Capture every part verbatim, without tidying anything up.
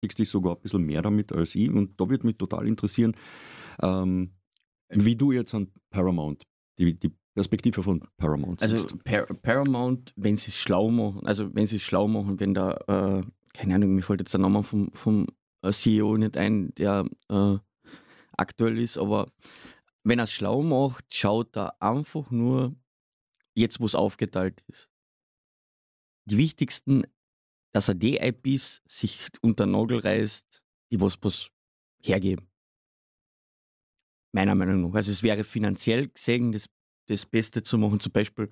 beschäftigst dich sogar ein bisschen mehr damit als ich und da würde mich total interessieren, ähm, wie du jetzt an Paramount, die, die Perspektive von Paramount Also siehst. Par Paramount, wenn sie es schlau machen, also wenn sie es schlau machen, wenn da, äh, keine Ahnung, mir fällt jetzt der Name vom, vom äh, C E O nicht ein, der äh, aktuell ist, aber wenn er es schlau macht, schaut er einfach nur, jetzt wo es aufgeteilt ist. Die wichtigsten, dass er die I Ps sich unter den Nagel reißt, die was, was hergeben. Meiner Meinung nach. Also es wäre finanziell gesehen das, das Beste zu machen. Zum Beispiel,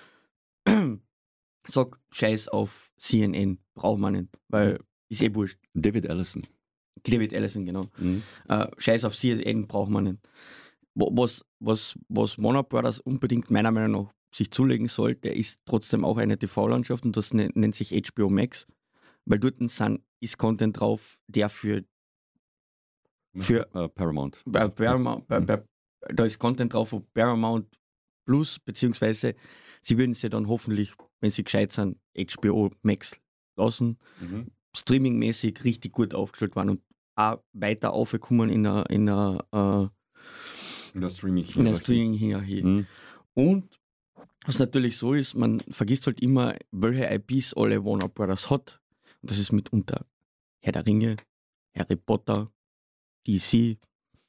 sag Scheiß auf C N N, braucht man nicht, weil ist eh wurscht. David Allison. David Allison, genau. Mhm. Äh, Scheiß auf C N N braucht man nicht. Wo- Was, was, was Warner Brothers unbedingt meiner Meinung nach sich zulegen sollte, ist trotzdem auch eine T V-Landschaft und das nennt, nennt sich H B O Max, weil dort sind, ist Content drauf, der für, für Äh, Paramount. bei Paramount, bei, bei, da ist Content drauf von Paramount Plus, beziehungsweise sie würden sie dann hoffentlich, wenn sie gescheit sind, H B O Max lassen, Mhm. streamingmäßig richtig gut aufgestellt waren und auch weiter aufgekommen in der, in der, äh, In der Streaming. in der Streaming-Hierarchie. Mhm. Und was natürlich so ist, man vergisst halt immer, welche I Ps alle Warner Brothers hat. Und das ist mitunter Herr der Ringe, Harry Potter, D C.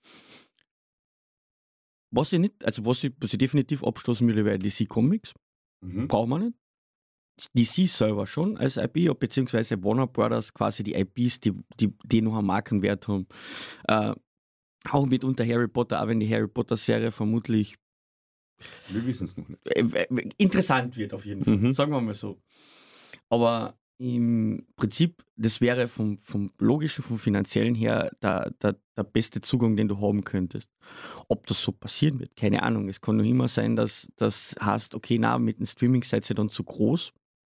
Was ich nicht, also was ich, was ich definitiv abstoßen will, wäre D C Comics. Mhm. Braucht man nicht. D C selber schon als I P, beziehungsweise Warner Brothers quasi die I Ps, die, die, die noch einen Markenwert haben. Äh, auch mitunter Harry Potter, auch wenn die Harry Potter Serie vermutlich Wir wissen es noch nicht. äh, äh, interessant wird auf jeden Fall, Mhm. sagen wir mal so. Aber im Prinzip, das wäre vom, vom logischen, vom finanziellen her der, der, der beste Zugang, den du haben könntest. Ob das so passieren wird, keine Ahnung. Es kann noch immer sein, dass das heißt, okay, na, mit dem Streaming seid ihr dann zu groß.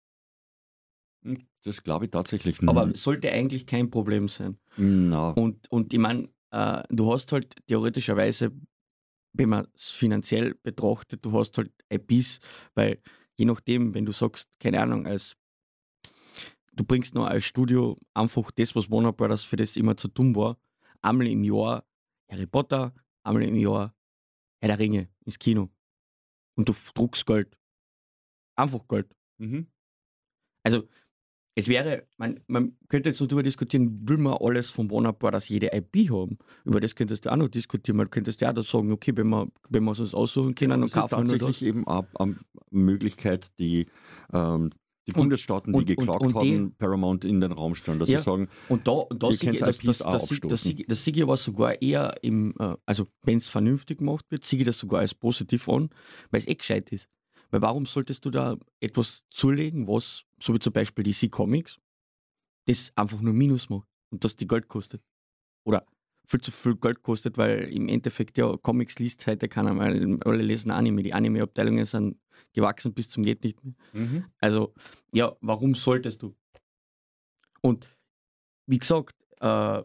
Das glaube ich tatsächlich nicht. Aber sollte eigentlich kein Problem sein. Na, Und, und ich meine, äh, du hast halt theoretischerweise, wenn man es finanziell betrachtet, du hast halt I Ps, weil je nachdem, wenn du sagst, keine Ahnung, als du bringst noch als Studio einfach das, was Warner Brothers für das immer zu tun war, einmal im Jahr Harry Potter, einmal im Jahr Herr der Ringe ins Kino. Und du druckst Geld. Einfach Geld. mhm. Also es wäre, man, man könnte jetzt noch darüber diskutieren, will man alles von Warner Brothers jede I P haben? Über das könntest du auch noch diskutieren. Man könntest ja auch da sagen, okay, wenn wir, wenn wir es uns aussuchen können, dann Das ist kaufen wir nur tatsächlich das. eben eine, eine Möglichkeit, die ähm, die Und- Bundesstaaten, die und- und- geklagt und die- haben, Paramount in den Raum stellen, dass Ja. sie sagen, Und da, und da Wir sehe ich, können's das, I Ps das, auch das, das, das, abstoßen. sehe ich- das sehe ich aber sogar eher im, äh, also wenn es vernünftig gemacht wird, sehe ich das sogar als positiv an, weil es eh gescheit ist. Weil warum solltest du da etwas zulegen, was, so wie zum Beispiel D C Comics, das einfach nur Minus macht und das die Geld kostet? Oder viel zu viel Geld kostet, weil im Endeffekt ja Comics liest heute keiner, weil alle lesen Anime. Die Anime-Abteilungen sind gewachsen bis zum geht nicht mehr. mhm. Also, ja, warum solltest du? Und wie gesagt, äh,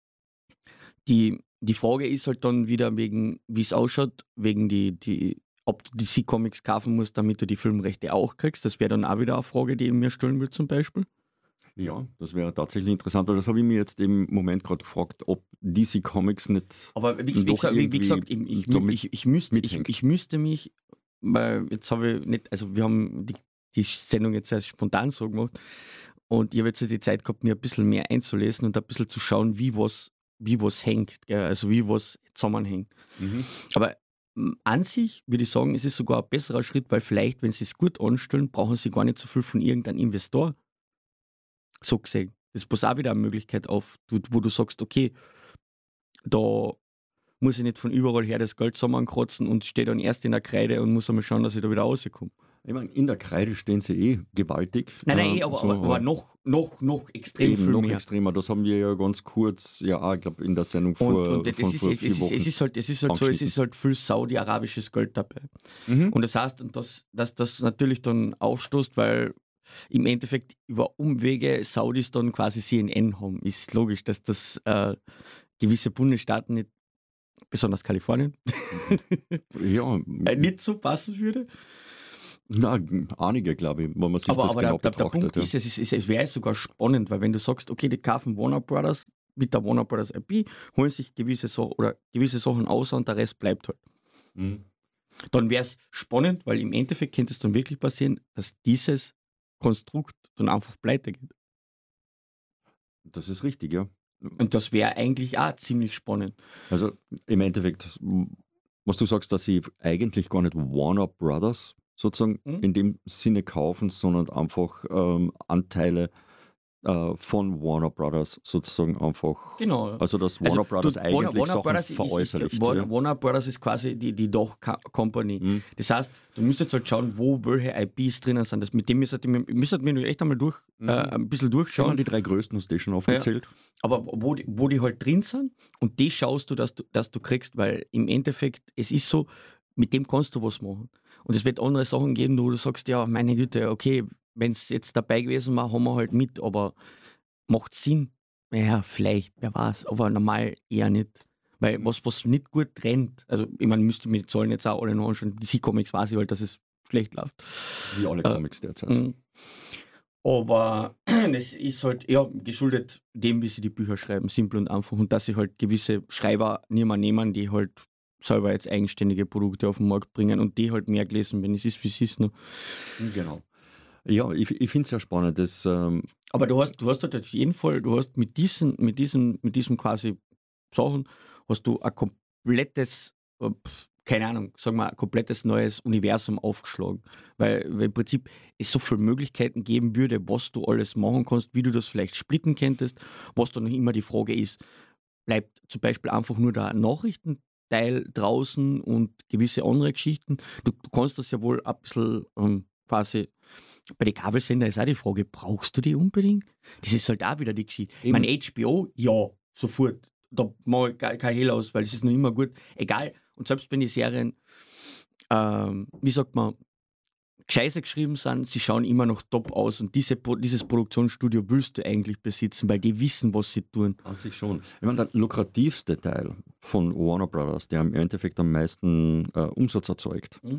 die, die Frage ist halt dann wieder wegen, wie es ausschaut, wegen die, die, ob du D C Comics kaufen musst, damit du die Filmrechte auch kriegst. Das wäre dann auch wieder eine Frage, die ich mir stellen will zum Beispiel. Ja, das wäre tatsächlich interessant, weil das habe ich mir jetzt im Moment gerade gefragt, ob D C Comics nicht Aber wie, wie, Doch gesagt, wie, wie irgendwie gesagt, ich, ich, damit ich, ich, müsste, ich, mithängt. ich müsste mich, weil jetzt habe ich nicht, also wir haben die, die Sendung jetzt sehr spontan so gemacht und ich habe jetzt die Zeit gehabt, mir ein bisschen mehr einzulesen und ein bisschen zu schauen, wie was, wie was hängt, gell? Also wie was zusammenhängt. Mhm. Aber m, an sich würde ich sagen, es ist sogar ein besserer Schritt, weil vielleicht, wenn sie es gut anstellen, brauchen sie gar nicht so viel von irgendeinem Investor. So gesehen. Das ist auch wieder eine Möglichkeit auf, du- wo du sagst, okay, da muss ich nicht von überall her das Geld zusammenkratzen und stehe dann erst in der Kreide und muss einmal schauen, dass ich da wieder rauskomme. Ich meine, in der Kreide stehen sie eh gewaltig. Nein, nein, Äh, eh, aber, so, aber, aber noch, noch, noch extrem eben viel noch mehr. extremer. Das haben wir ja ganz kurz, ja, auch, ich glaube, in der Sendung Und, vor, und es, von ist, vor es, vier ist, Wochen. es ist halt, es ist halt so, es angeschnitten. ist halt viel saudi-arabisches Geld dabei. Mhm. Und das heißt, dass, dass das natürlich dann aufstoßt, weil im Endeffekt über Umwege Saudis dann quasi C N N haben. Ist logisch, dass das äh, gewisse Bundesstaaten nicht, besonders Kalifornien, ja, äh, nicht so passen würde. Na, einige, glaube ich, wenn man sich Aber, das aber genau der, der, der betrachtet. Punkt Ja. ist, es, ist, es, es wäre sogar spannend, weil wenn du sagst, okay, die kaufen Warner Brothers mit der Warner Brothers I P, holen sich gewisse, so oder gewisse Sachen aus und der Rest bleibt halt. Mhm. Dann wäre es spannend, weil im Endeffekt könnte es dann wirklich passieren, dass dieses Konstrukt dann einfach pleite geht. Das ist richtig, ja. Und das wäre eigentlich auch ziemlich spannend. Also im Endeffekt, was du sagst, dass sie eigentlich gar nicht Warner Brothers sozusagen Mhm. in dem Sinne kaufen, sondern einfach ähm, Anteile äh, von Warner Brothers sozusagen einfach. Genau. Also dass Warner Also, Brothers du, eigentlich Warner, Warner Sachen Brothers ist, veräußerlicht. ist, Warner, ja. Warner Brothers ist quasi die, die Doch-Company. Mhm. Das heißt, du müsstest halt schauen, wo welche I Ps drinnen sind. Das, mit dem müsstet ihr müsstet mir echt einmal durch, Mhm. äh, ein bisschen Schauen durchschauen. die drei größten, hast du eh schon aufgezählt. Aber wo die, wo die halt drin sind und die schaust du, dass du, dass du kriegst, weil im Endeffekt, es ist so, mit dem kannst du was machen. Und es wird andere Sachen geben, wo du sagst, ja, meine Güte, okay, wenn es jetzt dabei gewesen war, haben wir halt mit, aber macht Sinn? Ja, vielleicht, wer weiß, aber normal eher nicht. Weil was, was nicht gut rennt, also ich meine, müsste mir die Zahlen jetzt auch alle noch anschauen, D C-Comics weiß ich halt, dass es schlecht läuft. Wie alle Äh, Comics derzeit. Mhm. Aber das ist halt ja geschuldet dem, wie sie die Bücher schreiben, simpel und einfach. Und dass sie halt gewisse Schreiber nicht mehr nehmen, die halt selber jetzt eigenständige Produkte auf den Markt bringen und die halt mehr gelesen, wenn es ist, wie es ist. Ne? Genau. Ja, ich, ich finde es sehr spannend. Das, ähm, Aber du hast, du hast halt auf jeden Fall, du hast mit diesen, mit diesen, mit diesen quasi Sachen, hast du ein komplettes, äh, pf, keine Ahnung, sagen wir, ein komplettes neues Universum aufgeschlagen. Weil, weil im Prinzip es so viele Möglichkeiten geben würde, was du alles machen kannst, wie du das vielleicht splitten könntest, was dann noch immer die Frage ist, bleibt zum Beispiel einfach nur der Nachrichtenteil draußen und gewisse andere Geschichten. Du, du kannst das ja wohl ein bisschen ähm, quasi, bei den Kabelsender ist auch die Frage, brauchst du die unbedingt? Das ist halt auch wieder die Geschichte. Ich Eben. meine, H B O, ja, sofort. Da mache ich kein kein Hehl aus, weil es ist noch immer gut. Egal. Und selbst wenn die Serien, ähm, wie sagt man, scheiße geschrieben sind, sie schauen immer noch top aus und diese, Pro- dieses Produktionsstudio willst du eigentlich besitzen, weil die wissen, was sie tun. An sich schon. Ich meine, der lukrativste Teil von Warner Brothers, der im Endeffekt am meisten äh, Umsatz erzeugt, Mhm.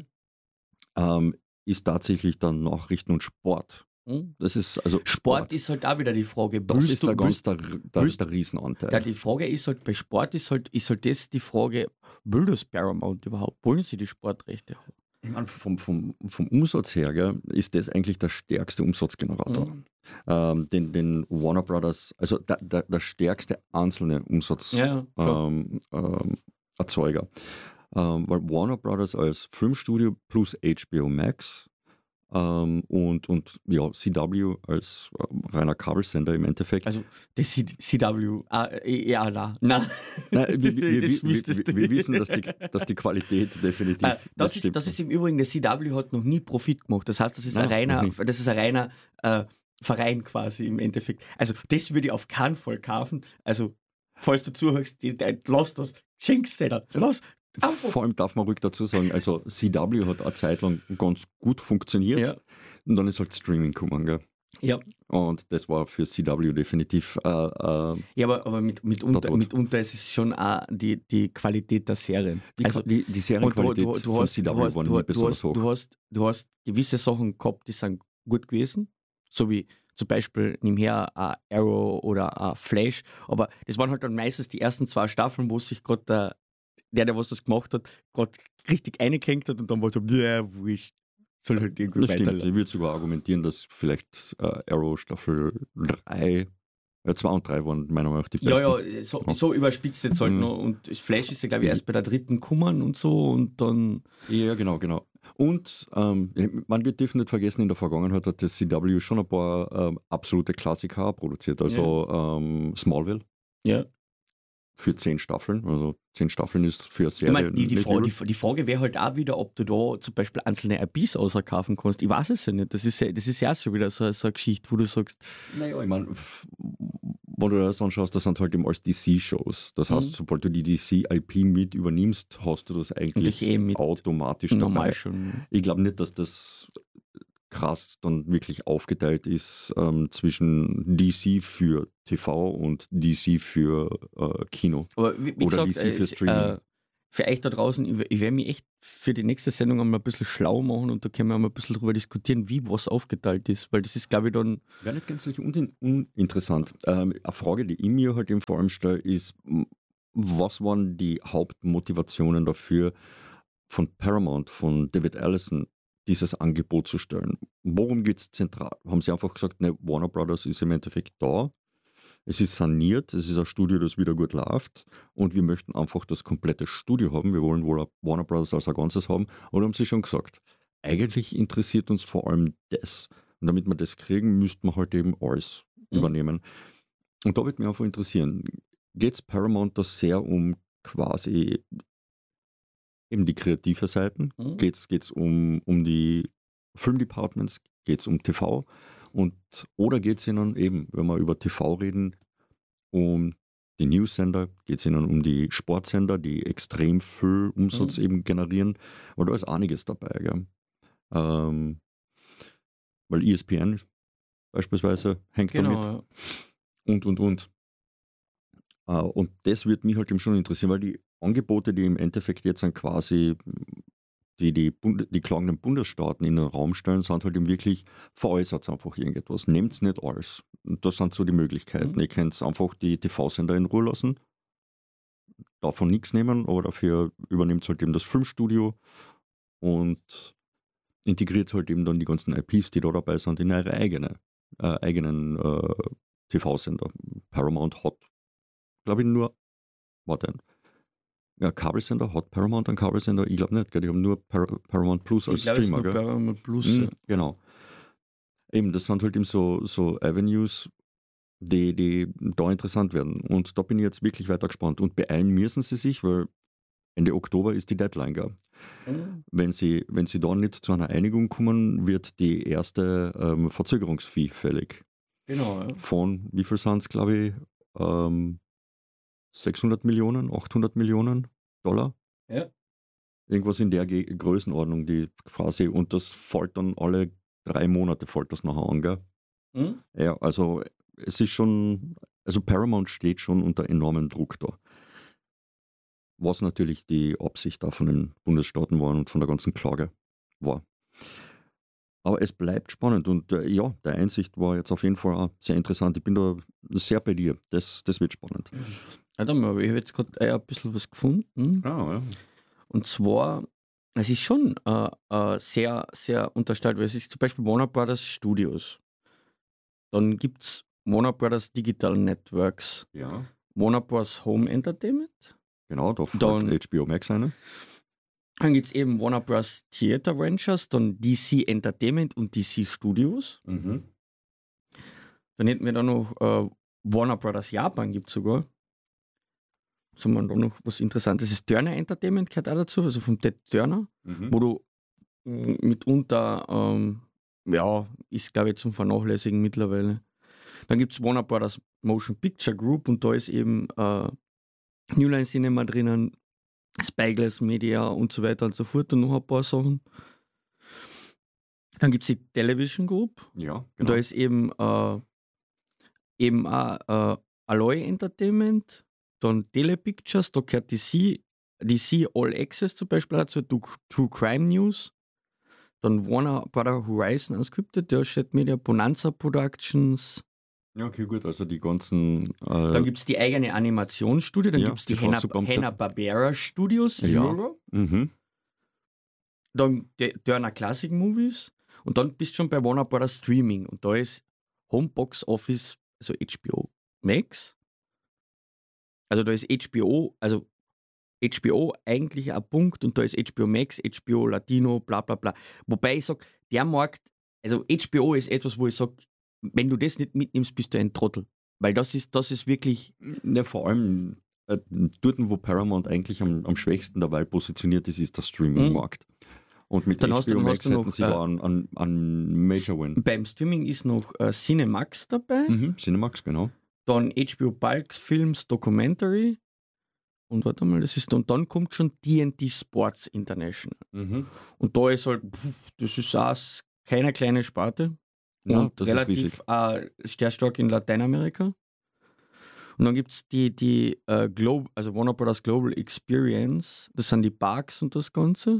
ähm, ist tatsächlich dann Nachrichten und Sport. Hm? Das ist also Sport ist halt auch wieder die Frage. Das willst ist du- der ganz willst- der, der, willst- der Riesenanteil. Ja, die Frage ist halt, bei Sport ist halt, ist halt das die Frage, will das Paramount überhaupt? Wollen sie die Sportrechte haben? Ich meine, vom, vom, vom Umsatz her gell, ist das eigentlich der stärkste Umsatzgenerator. Mhm. Ähm, den, den Warner Brothers, also der, der, der stärkste einzelne Umsatzerzeuger. Ja, klar. Ähm, ähm, Erzeuger. ähm, weil Warner Brothers als Filmstudio plus H B O Max ähm, und, und ja, C W als ähm, reiner Kabelsender im Endeffekt. Also, das C- CW, ah, äh, ja, na, na. Nein, wir, wir, Das wir, müsstest wir, du- wir wissen, dass die, dass die Qualität definitiv Äh, das, ist, stimmt. das ist im Übrigen, der C W hat noch nie Profit gemacht. Das heißt, das ist ein Nein, reiner, noch nie. das ist ein reiner äh, Verein quasi im Endeffekt. Also, das würde ich auf keinen Fall kaufen. Also, falls du zuhörst, die, die, lass das, schenk's dir dann. Lass. Einfach. Vor allem darf man ruhig dazu sagen, also C W hat eine Zeit lang ganz gut funktioniert Ja. und dann ist halt Streaming gekommen. Gell? Ja. Und das war für C W definitiv äh, äh, Ja, aber, aber mit, mitunter, Tod. mitunter ist es schon auch die, die Qualität der Serien. die, also, die, die und du, Serienqualität du, du, von hast, C du, W hast, war du, nie du, besonders hast, hoch. du, hast, du hast gewisse Sachen gehabt, die sind gut gewesen, so wie zum Beispiel nebenher ein Arrow oder ein Flash, aber das waren halt dann meistens die ersten zwei Staffeln, wo sich gerade der, der, der was das gemacht hat, gerade richtig eingehängt hat und dann war so, ja, wurscht, soll halt irgendwie Das stimmt. weiterlaufen. Ich würde sogar argumentieren, dass vielleicht äh, Arrow Staffel drei, zwei und drei waren meiner Meinung nach die besten. Ja, ja, so, so überspitzt jetzt halt Mhm. noch und das Flash ist ja, glaube ich, erst bei der dritten gekommen und so und dann, Ja, genau, genau. Und ähm, man wird definitiv nicht vergessen, in der Vergangenheit hat das C W schon ein paar ähm, absolute Klassiker produziert. Also ähm, Smallville ja. für zehn Staffeln. Also zehn Staffeln ist für eine Ich Serie meine, die, die, nicht Frage, übel. die, die Frage wäre halt auch wieder, ob du da zum Beispiel einzelne I Ps auskaufen kannst. Ich weiß es ja nicht. Das ist ja, das ist ja auch so wieder so, so eine Geschichte, wo du sagst, Naja, ich meine, wenn du das anschaust, das sind halt eben als D C-Shows. Das heißt, Mhm. sobald du die D C-I P mit übernimmst, hast du das eigentlich Natürlich eh mit automatisch normal dabei. schon. Ich glaube nicht, dass das krass dann wirklich aufgeteilt ist ähm, zwischen D C für T V und D C für äh, Kino. Aber wie, wie Oder gesagt, D C für es, Streaming. äh, für euch da draußen, ich, ich werde mich echt für die nächste Sendung einmal ein bisschen schlau machen und da können wir einmal ein bisschen drüber diskutieren, wie was aufgeteilt ist, weil das ist, glaube ich, dann... Wäre nicht gänzlich unin uninteressant. Ähm, eine Frage, die ich mir halt eben vor allem stelle, ist, was waren die Hauptmotivationen dafür, von Paramount, von David Ellison, dieses Angebot zu stellen? Worum geht es zentral? Haben sie einfach gesagt, ne, Warner Brothers ist im Endeffekt da, es ist saniert, es ist ein Studio, das wieder gut läuft und wir möchten einfach das komplette Studio haben, wir wollen wohl Warner Brothers als ein Ganzes haben, oder haben sie schon gesagt, eigentlich interessiert uns vor allem das und damit wir das kriegen, müsste man halt eben alles mhm. übernehmen. Und da würde mich einfach interessieren, geht es Paramount da sehr um quasi eben die kreative Seiten, mhm. geht es um, um die Filmdepartments, geht es um T V und oder geht es ihnen eben, wenn wir über T V reden, um die News-Sender, geht es ihnen um die Sportsender, die extrem viel Umsatz mhm. eben generieren, weil da ist einiges dabei. Gell? Ähm, weil E S P N beispielsweise hängt genau, damit ja. und und und. Uh, und das wird mich halt eben schon interessieren, weil die Angebote, die im Endeffekt jetzt dann quasi die, die, Bund die klagenden Bundesstaaten in den Raum stellen, sind halt eben wirklich, veräußert einfach irgendetwas. Nehmt es nicht alles. Und das sind so die Möglichkeiten. Mhm. Ihr könnt einfach die T V-Sender in Ruhe lassen, davon nichts nehmen, aber dafür übernimmt halt eben das Filmstudio und integriert halt eben dann die ganzen I Ps, die da dabei sind, in ihre eigene, äh, eigenen äh, T V-Sender. Paramount hat, glaube ich, nur, warte, ja, Kabelsender, hat Paramount einen Kabelsender? Ich glaube nicht, gell? Die haben nur Par Paramount Plus als ich glaub, Streamer. Nur gell? Paramount Plus, mhm, ja. Genau. Eben, das sind halt eben so, so Avenues, die, die da interessant werden. Und da bin ich jetzt wirklich weiter gespannt. Und beeilen müssen sie sich, weil Ende Oktober ist die Deadline. Gell? Mhm. Wenn sie, wenn sie da nicht zu einer Einigung kommen, wird die erste ähm, Verzögerungsfee fällig. Genau, ja. Von, wie viel sind es, glaube ich, ähm, sechshundert Millionen, achthundert Millionen Dollar? Ja. Irgendwas in der Ge Größenordnung, die quasi, und das fällt dann alle drei Monate, fällt das nachher an, gell? Mhm. Ja, also es ist schon, also Paramount steht schon unter enormem Druck da. Was natürlich die Absicht da von den Bundesstaaten war und von der ganzen Klage war. Aber es bleibt spannend und äh, ja, der Einsicht war jetzt auf jeden Fall auch sehr interessant. Ich bin da sehr bei dir. Das, das wird spannend. Warte mal, ich habe jetzt gerade ein bisschen was gefunden. Ah, ja. Und zwar, es ist schon äh, äh, sehr, sehr unterstellt, weil es ist zum Beispiel Warner Brothers Studios. Dann gibt es Warner Brothers Digital Networks. Ja. Warner Bros. Home Entertainment. Genau, da fällt H B O Max eine. Dann gibt es eben Warner Bros. Theater Ventures, dann D C Entertainment und D C Studios. Mhm. Dann hätten wir da noch äh, Warner Brothers Japan, gibt es sogar. Was haben wir da noch was Interessantes? Das Turner Entertainment gehört auch dazu, also von Ted Turner, mhm. wo du mitunter, ähm, ja, ist glaube ich zum Vernachlässigen mittlerweile. Dann gibt es Warner Brothers Motion Picture Group und da ist eben äh, New Line Cinema drinnen, Spyglass Media und so weiter und so fort und noch ein paar Sachen. Dann gibt es die Television Group. Ja, genau. Und da ist eben, äh, eben auch äh, Alloy Entertainment, dann Telepictures, da gehört D C, D C All Access zum Beispiel dazu, True Crime News. Dann Warner Brother Horizon Unscripted, der steht Media, Bonanza Productions. Ja, okay, gut, also die ganzen... Äh, dann gibt es die eigene Animationsstudio, dann ja, gibt es die Hanna-Barbera Studios, ja. Europe. Mhm. Dann die Turner Classic Movies und dann bist du schon bei Warner Brothers Streaming und da ist Homebox Office, also H B O Max. Also da ist H B O, also H B O eigentlich ein Punkt und da ist H B O Max, H B O Latino, bla bla bla. Wobei ich sage, der Markt, also H B O ist etwas, wo ich sage, wenn du das nicht mitnimmst, bist du ein Trottel. Weil das ist, das ist wirklich... Ja, vor allem äh, dort, wo Paramount eigentlich am, am schwächsten dabei positioniert ist, ist der Streaming-Markt. Mhm. Und mit dann H hast B O du, Max hast du noch, hätten sie äh, einen, einen Major Win. Beim Streaming ist noch äh, Cinemax dabei. Mhm, Cinemax, genau. Dann H B O Bulk Films Documentary. Und warte mal, das ist, und dann kommt schon D and D Sports International. Mhm. Und da ist halt, pff, das ist auch keine kleine Sparte. Ja, und das relativ ist riesig. Äh, sehr stark in Lateinamerika. Und dann gibt es die, die äh, Globe, also Warner Brothers Global Experience, das sind die Parks und das Ganze.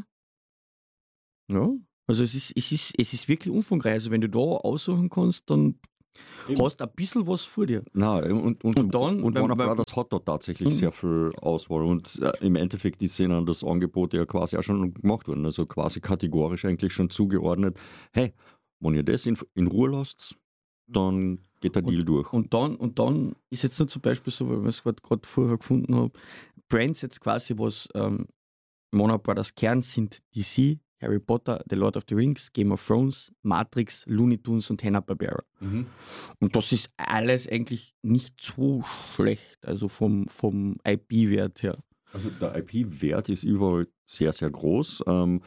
Ja. Also es ist, es ist, es ist wirklich umfangreich. Also wenn du da aussuchen kannst, dann Eben. hast du ein bisschen was vor dir. Na, und, und, Und dann, und wenn- Warner wenn- Brothers hat da tatsächlich Mhm. sehr viel Auswahl und äh, im Endeffekt ist ihnen das Angebot ja quasi auch schon gemacht worden, also quasi kategorisch eigentlich schon zugeordnet. Hey, wenn ihr das in, in Ruhe lasst, dann geht der Deal durch. Und dann, und dann ist jetzt nur zum Beispiel so, weil ich es gerade vorher gefunden habe, Brands jetzt quasi, was ähm, Warner Brothers Kern sind, D C, Harry Potter, The Lord of the Rings, Game of Thrones, Matrix, Looney Tunes und Hanna-Barbera. Mhm. Und das ist alles eigentlich nicht so schlecht, also vom, vom I P-Wert her. Also der I P-Wert ist überall sehr, sehr groß. Ähm,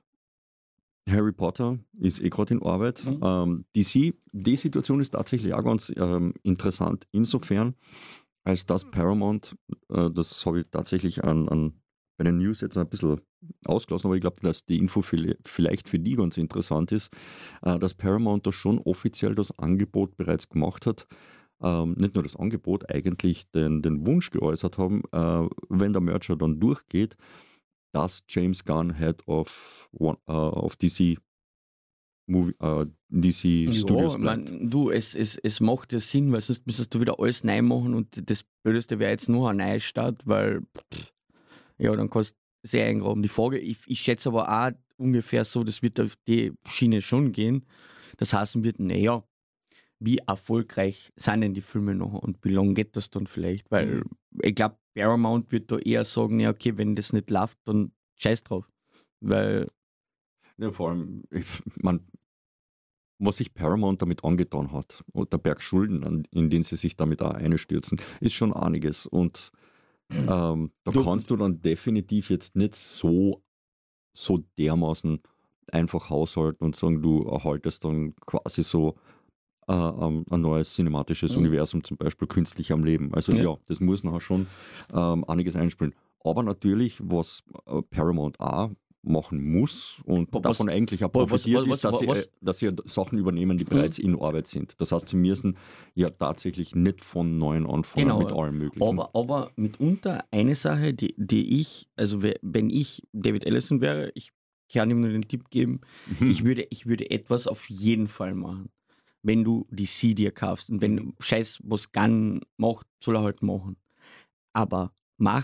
Harry Potter ist eh gerade in Arbeit. Mhm. Ähm, D C, die Situation ist tatsächlich auch ganz ähm, interessant, insofern, als dass Paramount, äh, das habe ich tatsächlich an, an, bei den News jetzt ein bisschen ausgelassen, aber ich glaube, dass die Info viel- vielleicht für die ganz interessant ist, äh, dass Paramount da schon offiziell das Angebot bereits gemacht hat. Ähm, nicht nur das Angebot, eigentlich den, den Wunsch geäußert haben, äh, wenn der Merger dann durchgeht, dass James Gunn Head of, One, äh, of D C, Movie, äh, D C Studios Ja, ich bleibt. mein, du, es, es, es macht ja Sinn, weil sonst müsstest du wieder alles neu machen und das Blödeste wäre jetzt nur ein Neustart, weil pff, ja, dann kannst du sehr eingraben. Die Frage, ich, ich schätze aber auch ungefähr so, das wird auf die Schiene schon gehen. Das heißen wird, naja, wie erfolgreich sind denn die Filme noch und wie lange geht das dann vielleicht? Weil Mhm. ich glaube, Paramount wird da eher sagen, ja, okay, wenn das nicht läuft, dann scheiß drauf. Weil, Ja, vor allem, ich, man, was sich Paramount damit angetan hat und der Berg Schulden, an- in den sie sich damit auch einstürzen, ist schon einiges. Und ähm, da Du- kannst du dann definitiv jetzt nicht so, so dermaßen einfach haushalten und sagen, du erhaltest dann quasi so äh, ähm, ein neues cinematisches Mhm. Universum, zum Beispiel künstlich am Leben. Also Ja. ja, das muss nachher schon ähm, einiges einspielen. Aber natürlich, was äh, Paramount auch machen muss und Was- davon eigentlich auch was- profitiert was- ist, dass, was- sie, was- äh, dass sie Sachen übernehmen, die bereits in Arbeit sind. Das heißt, sie müssen ja tatsächlich nicht von neuem anfangen Genau. mit allem Möglichen. Aber, aber mitunter eine Sache, die, die ich, also we- wenn ich David Ellison wäre, ich kann ihm nur den Tipp geben, Mhm. ich, würde, ich würde etwas auf jeden Fall machen. Wenn du die C dir kaufst und wenn Scheiß, was Gunn macht, soll er halt machen. Aber mach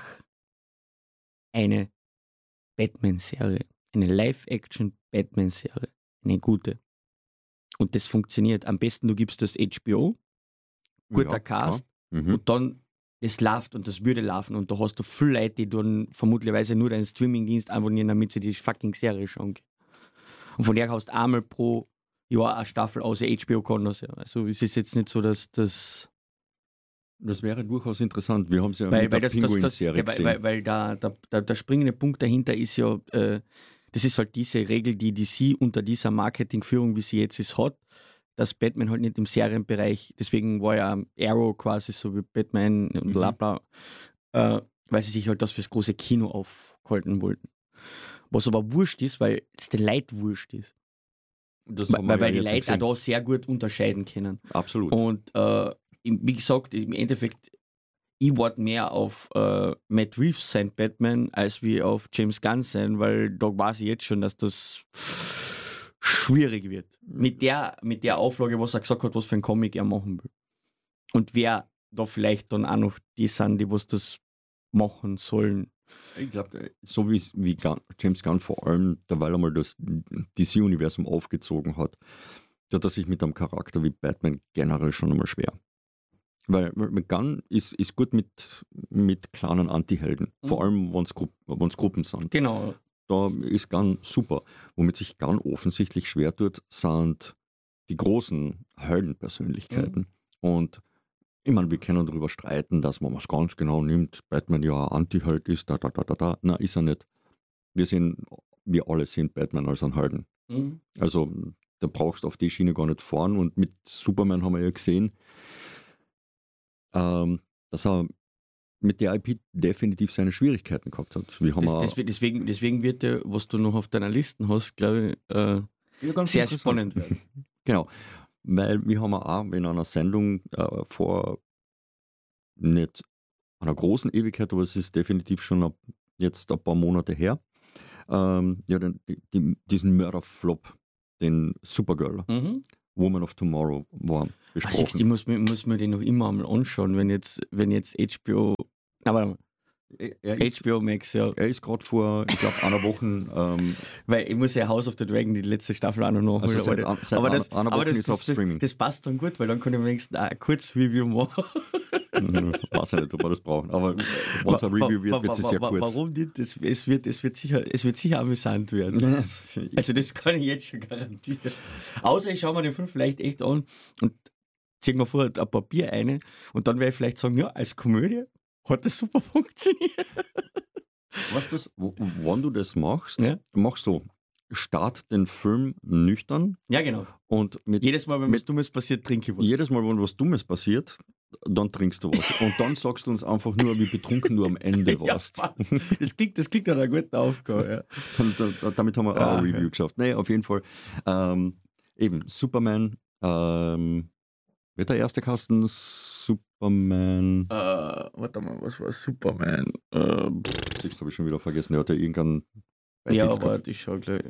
eine Batman-Serie, eine Live-Action-Batman-Serie, eine gute. Und das funktioniert. Am besten, du gibst das H B O, guter Ja, Cast, klar. Mhm. und dann das läuft und das würde laufen und da hast du viele Leute, die dann vermutlicherweise nur deinen Streamingdienst abonnieren, damit sie die fucking Serie schauen können. Und von der hast du einmal pro Jahr eine Staffel außer H B O kann das ja. Also es ist jetzt nicht so, dass das Das wäre durchaus interessant. Wir haben es ja weil, mit weil der das, das, das Pinguin-Serie ja, weil, gesehen. weil, weil da, da, da, der springende Punkt dahinter ist ja, äh, das ist halt diese Regel, die D C unter dieser Marketingführung, wie sie jetzt ist, hat, dass Batman halt nicht im Serienbereich, deswegen war ja Arrow quasi so wie Batman und Mhm. bla bla, äh, weil sie sich halt das fürs große Kino aufhalten wollten. Was aber wurscht ist, weil es den Leuten wurscht ist. Das Weil, haben wir weil, ja weil die jetzt Leute auch gesehen. da sehr gut unterscheiden können. Absolut. Und äh, im- wie gesagt, im Endeffekt, ich warte mehr auf äh, Matt Reeves sein Batman, als wie auf James Gunn sein, weil da weiß ich jetzt schon, dass das schwierig wird. Mit der, mit der Auflage, was er gesagt hat, was für ein Comic er machen will. Und wer da vielleicht dann auch noch die sind, die was das machen sollen. Ich glaube, so wie, wie Gunn, James Gunn vor allem, derweil einmal das D C-Universum aufgezogen hat, da hat er sich mit einem Charakter wie Batman generell schon einmal schwer. Weil mit Gunn ist, ist gut mit, mit kleinen Anti-Helden, Mhm. vor allem wenn es Gru Gruppen sind. Genau. Da ist Gunn super. Womit sich Gunn offensichtlich schwer tut, sind die großen Heldenpersönlichkeiten. Und ich meine, wir können darüber streiten, dass man was ganz genau nimmt, Batman ja ein Anti-Held ist, da, da, da, da, da. Nein, ist er nicht. Wir sehen, wir alle sehen Batman als einen Helden. Mhm. Also da brauchst du auf die Schiene gar nicht fahren. Und mit Superman haben wir ja gesehen, ähm, dass er mit der I P definitiv seine Schwierigkeiten gehabt hat. Wir haben Das, auch- das, deswegen, deswegen wird ja, was du noch auf deiner Liste hast, glaube ich, äh, Ja, ganz sehr interessant. spannend werden. Genau, weil wir haben auch in einer Sendung äh, vor nicht einer großen Ewigkeit, aber es ist definitiv schon ab, jetzt ein paar Monate her. Ähm, ja, den, die, diesen Mörderflop, den Supergirl, Mhm. Woman of Tomorrow, war Ich besprochen. muss, mir- muss mir den noch immer einmal anschauen, wenn jetzt, wenn jetzt H B O. Na, warte mal. Er, er ist, H B O Max, ja. er ist gerade vor, ich glaube, einer Woche, ähm, Weil ich muss ja House of the Dragon die letzte Staffel auch noch nachholen. also seit, aber an- seit aber einer, das, einer aber Woche das, ist das, auf das, Streaming. das passt dann gut, weil dann kann ich wenigstens ein Kurzreview machen. Mhm, weiß ich nicht, ob wir das brauchen, aber wenn es ein Review wird, wird es sehr wa- wa- kurz. Warum nicht? Das, es, wird, es, wird sicher, es wird sicher amüsant werden. Also das kann ich jetzt schon garantieren. Außer ich schaue mir den Film vielleicht echt an und ziehe mir vorher ein Papier ein und dann werde ich vielleicht sagen, ja, als Komödie hat das super funktioniert. Weißt du, w- wann du das machst, Ja. mach so, start den Film nüchtern Ja, genau. und mit Jedes Mal, wenn was mit- Dummes passiert, trinke ich was. jedes Mal, wenn was Dummes passiert, dann trinkst du was. Und dann sagst du uns einfach nur, wie betrunken du am Ende Ja, warst. passt. Das klingt, das klingt nach einer guten Aufgabe. Ja. Dann, dann, damit haben wir auch Ah, ein Review ja. geschafft. Nee, auf jeden Fall. Ähm, eben, Superman, ähm, wird der erste Kasten Superman, Äh, warte mal, was war Superman? Äh, pff, das habe ich schon wieder vergessen, der hat ja irgendeinen ja, Titel aber ich schau gleich.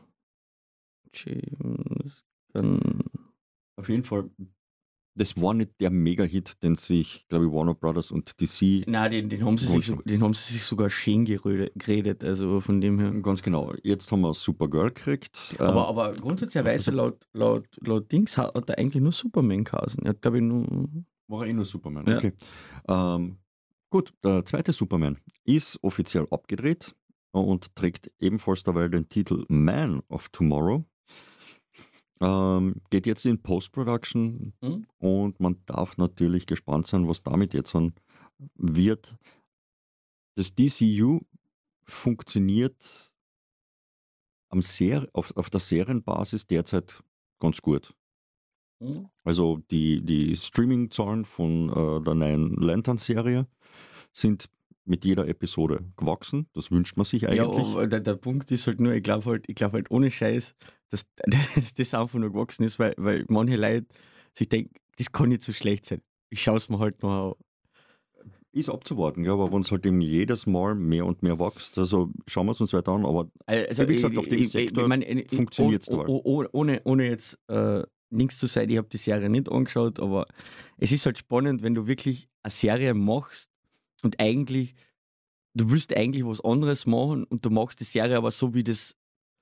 James Gunn. Auf jeden Fall, das war nicht der Mega-Hit, den sich, glaube ich, Warner Brothers und D C, Nein, den, den, haben sie sich, so- Wahnsinn. den haben sie sich sogar schön gerödet- geredet, also von dem her. ganz genau, jetzt haben wir Supergirl gekriegt. äh, Aber, aber grundsätzlicherweise laut, laut, laut Dings hat hat er eigentlich nur Superman geheißen. Er hat, glaube ich, nur. war eh nur Superman, Ja. okay. Ähm, gut, der zweite Superman ist offiziell abgedreht und trägt ebenfalls dabei den Titel Man of Tomorrow. Ähm, geht jetzt in Post-Production Mhm. und man darf natürlich gespannt sein, was damit jetzt an wird. Das D C U funktioniert am Ser auf, auf der Serienbasis derzeit ganz gut. Mhm. Also die, die Streaming-Zahlen von äh, der neuen Lantern-Serie sind mit jeder Episode gewachsen. Das wünscht man sich Ja, eigentlich. aber der, der Punkt ist halt nur, ich glaube halt, ich glaube halt ohne Scheiß, dass, dass das einfach nur gewachsen ist, weil, weil manche Leute sich denken, das kann nicht so schlecht sein. Ich schaue es mir halt noch an. Ist abzuwarten, ja, aber wenn es halt eben jedes Mal mehr und mehr wächst, also schauen wir es uns weiter an, aber Also, wie gesagt, ich- auf dem ich- ich- Sektor ich meine, ich- funktioniert's oh- dabei. oh- oh- Ohne, ohne jetzt äh, nichts zu sein, ich habe die Serie nicht angeschaut, aber es ist halt spannend, wenn du wirklich eine Serie machst und eigentlich, du willst eigentlich was anderes machen und du machst die Serie aber so wie das,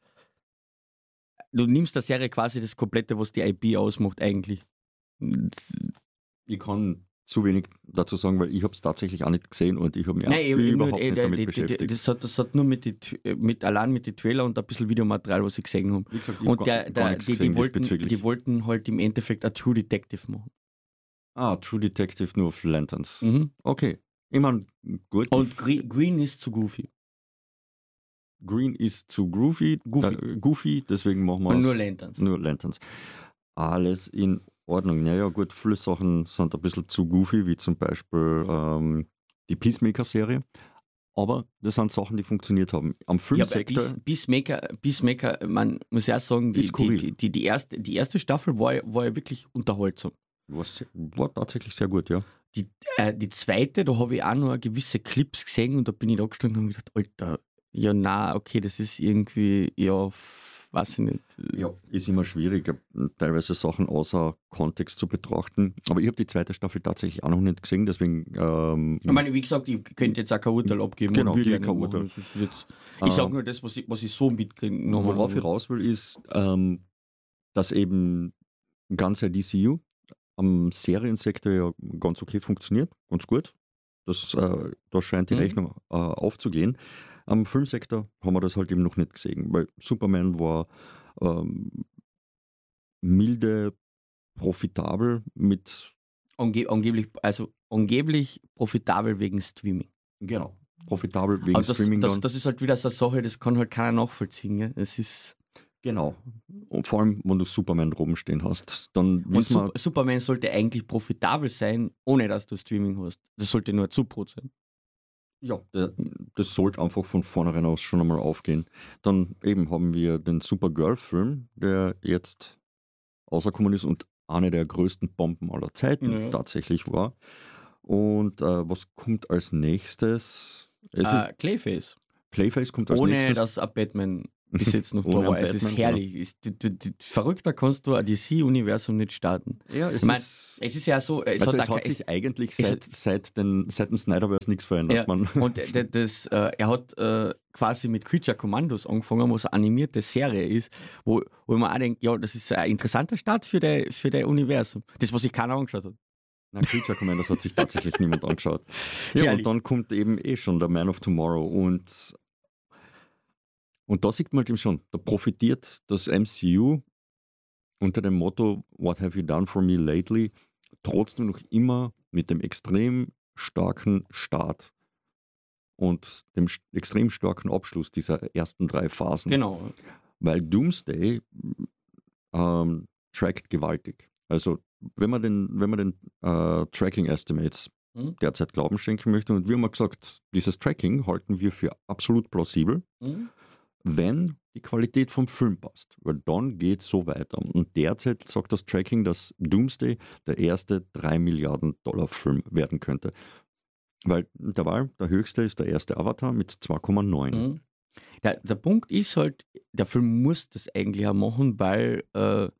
du nimmst der Serie quasi das Komplette, was die I P ausmacht eigentlich. Das, ich kann zu wenig dazu sagen, weil ich habe es tatsächlich auch nicht gesehen und ich habe mich auch nein, ich- ich- überhaupt nur, nicht äh, damit die- die- beschäftigt. Das hat, das hat nur mit, die, T- mit allein mit den Trailer und ein bisschen Videomaterial, was ich gesehen habe. Wie gesagt, ich Und hab der, gar, der, gar nichts die, gesehen die, wollten, diesbezüglich. die wollten halt im Endeffekt ein True Detective machen. Ah, True Detective nur auf Lanterns. Mhm. Okay. Ich meine, gut. Und Gre- Green ist zu goofy. Green ist zu groovy, Goofy. Äh, goofy deswegen machen wir Und es nur Lanterns. nur Lanterns. Alles in Ordnung. Naja, gut, viele Sachen sind ein bisschen zu goofy, wie zum Beispiel ähm, die Peacemaker-Serie. Aber das sind Sachen, die funktioniert haben. Am Ja, aber Filmsektor, Peace, Peacemaker, Peacemaker, man muss ja auch sagen, die, Ist skurril. die, die, die, erste, die erste Staffel war, ja- war ja wirklich unterhaltsam. war, sehr- war tatsächlich sehr gut, ja. Die, äh, die zweite, da habe ich auch noch gewisse Clips gesehen und da bin ich da gestanden und habe gedacht, Alter, ja, na, okay, das ist irgendwie, ja, f- weiß ich nicht. Ja, ist immer schwierig, teilweise Sachen außer Kontext zu betrachten. Aber ich habe die zweite Staffel tatsächlich auch noch nicht gesehen, deswegen. Ähm, Ich meine, wie gesagt, ich könnte jetzt auch kein Urteil abgeben. Genau, und will gebe ja nicht kein machen. Urteil. Das ist jetzt, Ähm, ich sage nur das, was ich, was ich so mitkriege. worauf ich raus will, ist, ähm, dass eben ganz der D C U am Seriensektor ja ganz okay funktioniert, ganz gut. Das, äh, da scheint die Mhm. Rechnung äh, aufzugehen. Am Filmsektor haben wir das halt eben noch nicht gesehen, weil Superman war ähm, milde, profitabel mit, Ange angeblich, also angeblich profitabel wegen Streaming. genau, profitabel wegen Aber das, Streaming das, dann. das ist halt wieder so eine Sache, das kann halt keiner nachvollziehen. Gell? Es ist, Genau. Und vor allem, wenn du Superman oben stehen hast, dann und wissen wir, Sup Superman sollte eigentlich profitabel sein, ohne dass du Streaming hast. Das sollte nur ein Zubrot sein. ja, der, das sollte einfach von vornherein aus schon einmal aufgehen. Dann eben haben wir den Supergirl-Film, der jetzt rausgekommen ist und eine der größten Bomben aller Zeiten Ja. tatsächlich war. Und äh, was kommt als nächstes? Es Äh, Clayface. Clayface kommt als Ohne nächstes. dass ein Batman bis jetzt noch da Ohne war. einen Es ist Batman, herrlich. Ist, die, die, die, verrückter kannst du ein D C-Universum nicht starten. Ja, es Ich mein, ist, es ist ja so, es also hat, es auch hat ke- sich eigentlich es- seit, seit, den, seit dem Snyderverse nichts verändert. Ja, Man. und d- das, äh, er hat äh, quasi mit Creature Commandos angefangen, was eine animierte Serie ist, wo, wo ich mir auch denke, ja, das ist ein interessanter Start für das für der Universum. Das, was sich keiner angeschaut hat. Na, Creature Commandos hat sich tatsächlich niemand angeschaut. Ja, Herrlich. und dann kommt eben eh schon der Man of Tomorrow und, und da sieht man halt eben schon, da profitiert das M C U unter dem Motto What have you done for me lately? Trotzdem noch immer mit dem extrem starken Start und dem st- extrem starken Abschluss dieser ersten drei Phasen. Genau. Weil Doomsday ähm, trackt gewaltig. Also wenn man den, wenn man den äh, Tracking Estimates Mhm. derzeit Glauben schenken möchte, und wir haben mal gesagt, dieses Tracking halten wir für absolut plausibel, Mhm. wenn die Qualität vom Film passt. Weil dann geht es so weiter. Und derzeit sagt das Tracking, dass Doomsday der erste drei Milliarden Dollar Film werden könnte. Weil der Wahl, der höchste ist der erste Avatar mit zwei Komma neun. Mhm. Der, der Punkt ist halt, der Film muss das eigentlich auch machen, weil äh,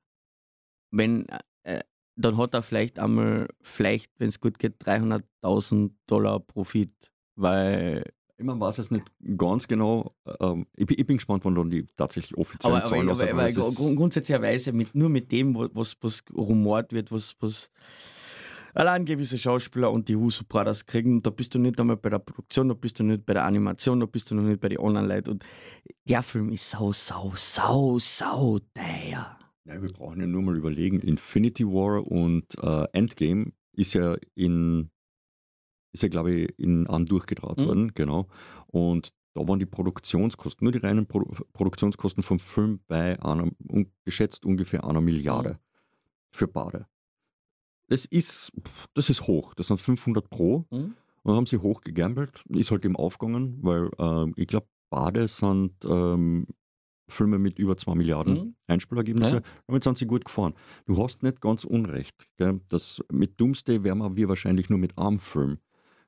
wenn, äh, dann hat er vielleicht einmal, vielleicht, wenn es gut geht, dreihunderttausend Dollar Profit, weil Man weiß es nicht ganz genau. Ähm, ich, bin, ich bin gespannt, wann dann die tatsächlich offiziellen aber, aber, Zahlen aber, rauskommen. aber Es ist- grund, grundsätzlicherweise mit, nur mit dem, wo- was, was rumort wird, was, was allein gewisse Schauspieler und die Russo Brothers kriegen, da bist du nicht einmal bei der Produktion, da bist du nicht bei der Animation, da bist du noch nicht bei den Online-Leuten. Und der Film ist sau, sau, sau, sau teuer. Ja, wir brauchen ja nur mal überlegen. Infinity War und äh, Endgame ist ja in, ist ja glaube ich in an durchgedraht Mhm. worden, genau. Und da waren die Produktionskosten, nur die reinen Pro Produktionskosten vom Film bei einer, un geschätzt ungefähr einer Milliarde für beide. Das ist, das ist hoch, das sind fünfhundert pro. Mhm. Und dann haben sie hoch gegambelt, ist halt eben aufgegangen, weil ähm, ich glaube, beide sind ähm, Filme mit über zwei Milliarden Mhm. Einspielergebnisse. Ja. Damit sind sie gut gefahren. Du hast nicht ganz unrecht. Gell? Das, mit Doomsday werden wir wahrscheinlich nur mit einem Film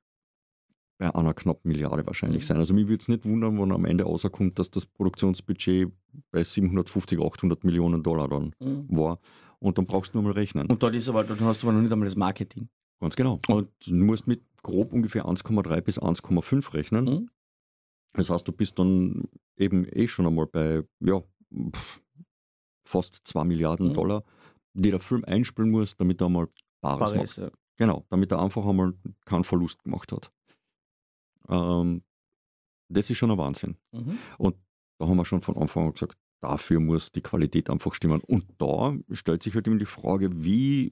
bei einer knappen Milliarde wahrscheinlich Mhm. sein. Also mich würde es nicht wundern, wenn am Ende rauskommt, dass das Produktionsbudget bei siebenhundertfünfzig, achthundert Millionen Dollar dann Mhm. war. Und dann brauchst du nur mal rechnen. Und dort ist aber, dann hast du aber noch nicht einmal das Marketing. Ganz genau. Und du musst mit grob ungefähr eins Komma drei bis eins Komma fünf rechnen. Mhm. Das heißt, du bist dann eben eh schon einmal bei ja, pf, fast zwei Milliarden Mhm. Dollar, die der Film einspielen muss, damit er mal Bares Paris, macht. ja. Genau, damit er einfach einmal keinen Verlust gemacht hat. Ähm, das ist schon ein Wahnsinn. Mhm. Und da haben wir schon von Anfang an gesagt, dafür muss die Qualität einfach stimmen. Und da stellt sich halt eben die Frage, wie,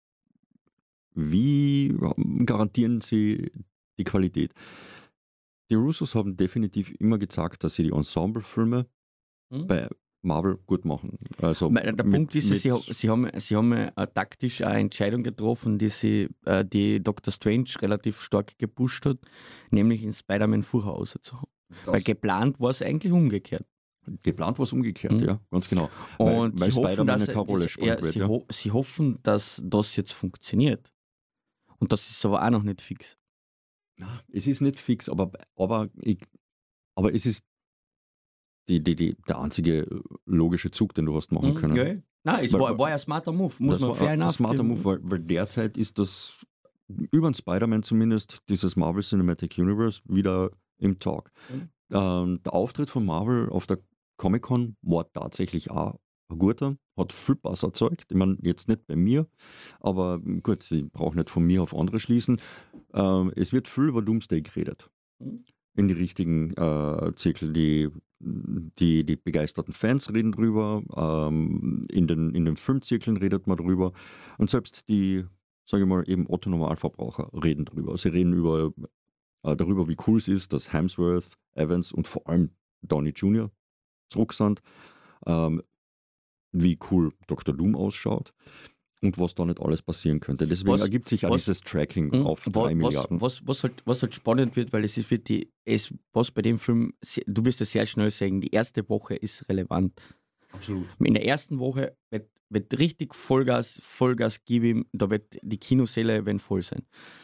wie garantieren sie die Qualität? Die Russos haben definitiv immer gezeigt, dass sie die Ensemblefilme Mhm. bei Marvel gut machen. Also Weil Der mit- Punkt ist, mit- sie, ha- sie haben, sie haben eine taktisch eine Entscheidung getroffen, die sie, äh, die Doctor Strange relativ stark gepusht hat, nämlich in Spider-Man vorher rauszuhauen. Weil das, geplant war es eigentlich umgekehrt. geplant war es umgekehrt, Mhm. ja, ganz genau. Weil- Und weil sie, hoffen, Spider-Man dass, keine Rolle das, spielen ja, wird, sie, ja. ho sie hoffen, dass das jetzt funktioniert. Und das ist aber auch noch nicht fix. Es ist nicht fix, aber, aber, ich, aber es ist die, die, die, der einzige logische Zug, den du hast machen Mhm, können. ja, ja. Nein, es Weil- war, war ja ein smarter Move, muss das man war fair ein enough smarter geben. Move, weil, weil derzeit ist das über den Spider-Man zumindest, dieses Marvel Cinematic Universe, wieder im Talk. Mhm. Ähm, der Auftritt von Marvel auf der Comic-Con war tatsächlich auch ein guter, hat viel Spaß erzeugt. Ich meine, jetzt nicht bei mir, aber gut, ich brauche nicht von mir auf andere schließen. Ähm, es wird viel über Doomsday geredet. Mhm. In die richtigen äh, Zirkel. Die, die, die begeisterten Fans reden drüber, ähm, in, den, in den Filmzirkeln redet man drüber und selbst die, sage ich mal, eben Otto-Normalverbraucher reden drüber. Sie reden über, äh, darüber, wie cool es ist, dass Hemsworth, Evans und vor allem Downey Junior zurück sind, ähm, wie cool Doktor Doom ausschaut und was da nicht alles passieren könnte. Deswegen Was- ergibt sich ja was- dieses Tracking Mhm. auf Wa- drei was, Milliarden. Was, was, halt, was halt spannend wird, weil es ist, wird die, es, was bei dem Film, se- du wirst es sehr schnell sagen, die erste Woche ist relevant. Absolut. In der ersten Woche wird, wird richtig Vollgas, Vollgas geben, da wird die Kinosäle werden voll sein.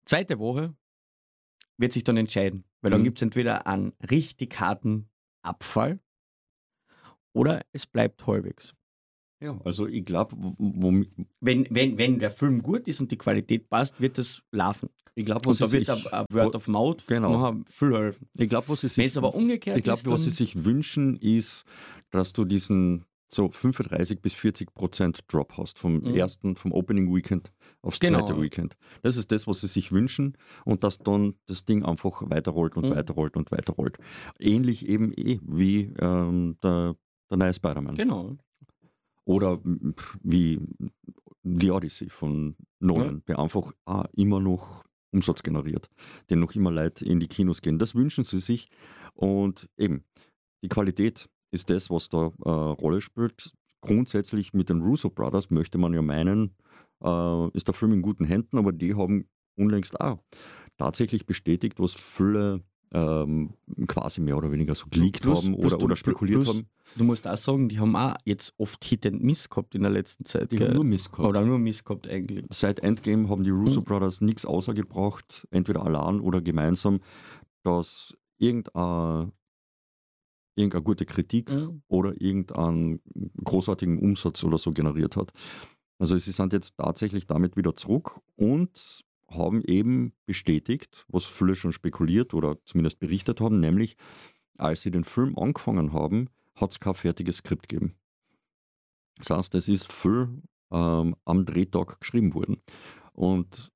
Zweite Woche wird sich dann entscheiden, weil dann Mhm. gibt es entweder einen richtig harten Abfall oder es bleibt halbwegs. Ja, also ich glaube, wo, Wenn, wenn, wenn der Film gut ist und die Qualität passt, wird das laufen. ich glaube, Und was da sie wird sich, ein Word of Mouth genau. nachher viel helfen. ich glaube, was sie Wenn sich, es aber umgekehrt ich glaube, ist, was sie dann, sich wünschen, ist, dass du diesen so fünfunddreißig bis vierzig Prozent Drop hast vom Mhm. ersten, vom Opening Weekend aufs Genau. zweite Weekend. Das ist das, was sie sich wünschen und dass dann das Ding einfach weiterrollt und Mhm. weiterrollt und weiterrollt. Ähnlich eben eh wie ähm, der, der neue Spider-Man. genau. Oder mm, wie The Odyssey von Nolan, der einfach auch immer noch Umsatz generiert, den noch immer Leute in die Kinos gehen. Das wünschen sie sich und eben, die Qualität ist das, was da äh, Rolle spielt. Grundsätzlich mit den Russo Brothers möchte man ja meinen, äh, ist der Film in guten Händen, aber die haben unlängst auch tatsächlich bestätigt, was viele ähm, quasi mehr oder weniger so geleakt Plus- haben plus oder, du- oder spekuliert plus- haben. Du musst auch sagen, die haben auch jetzt oft Hit and Miss gehabt in der letzten Zeit. Die gell? haben nur Mist gehabt. Oder nur Miss gehabt eigentlich. Seit Endgame haben die Russo Mhm. Brothers nichts außergebracht, entweder allein oder gemeinsam, dass irgendeine, irgendeine gute Kritik Mhm. oder irgendeinen großartigen Umsatz oder so generiert hat. Also sie sind jetzt tatsächlich damit wieder zurück und haben eben bestätigt, was viele schon spekuliert oder zumindest berichtet haben, nämlich als sie den Film angefangen haben, hat es kein fertiges Skript gegeben. Das heißt, es ist viel ähm, am Drehtag geschrieben worden. Und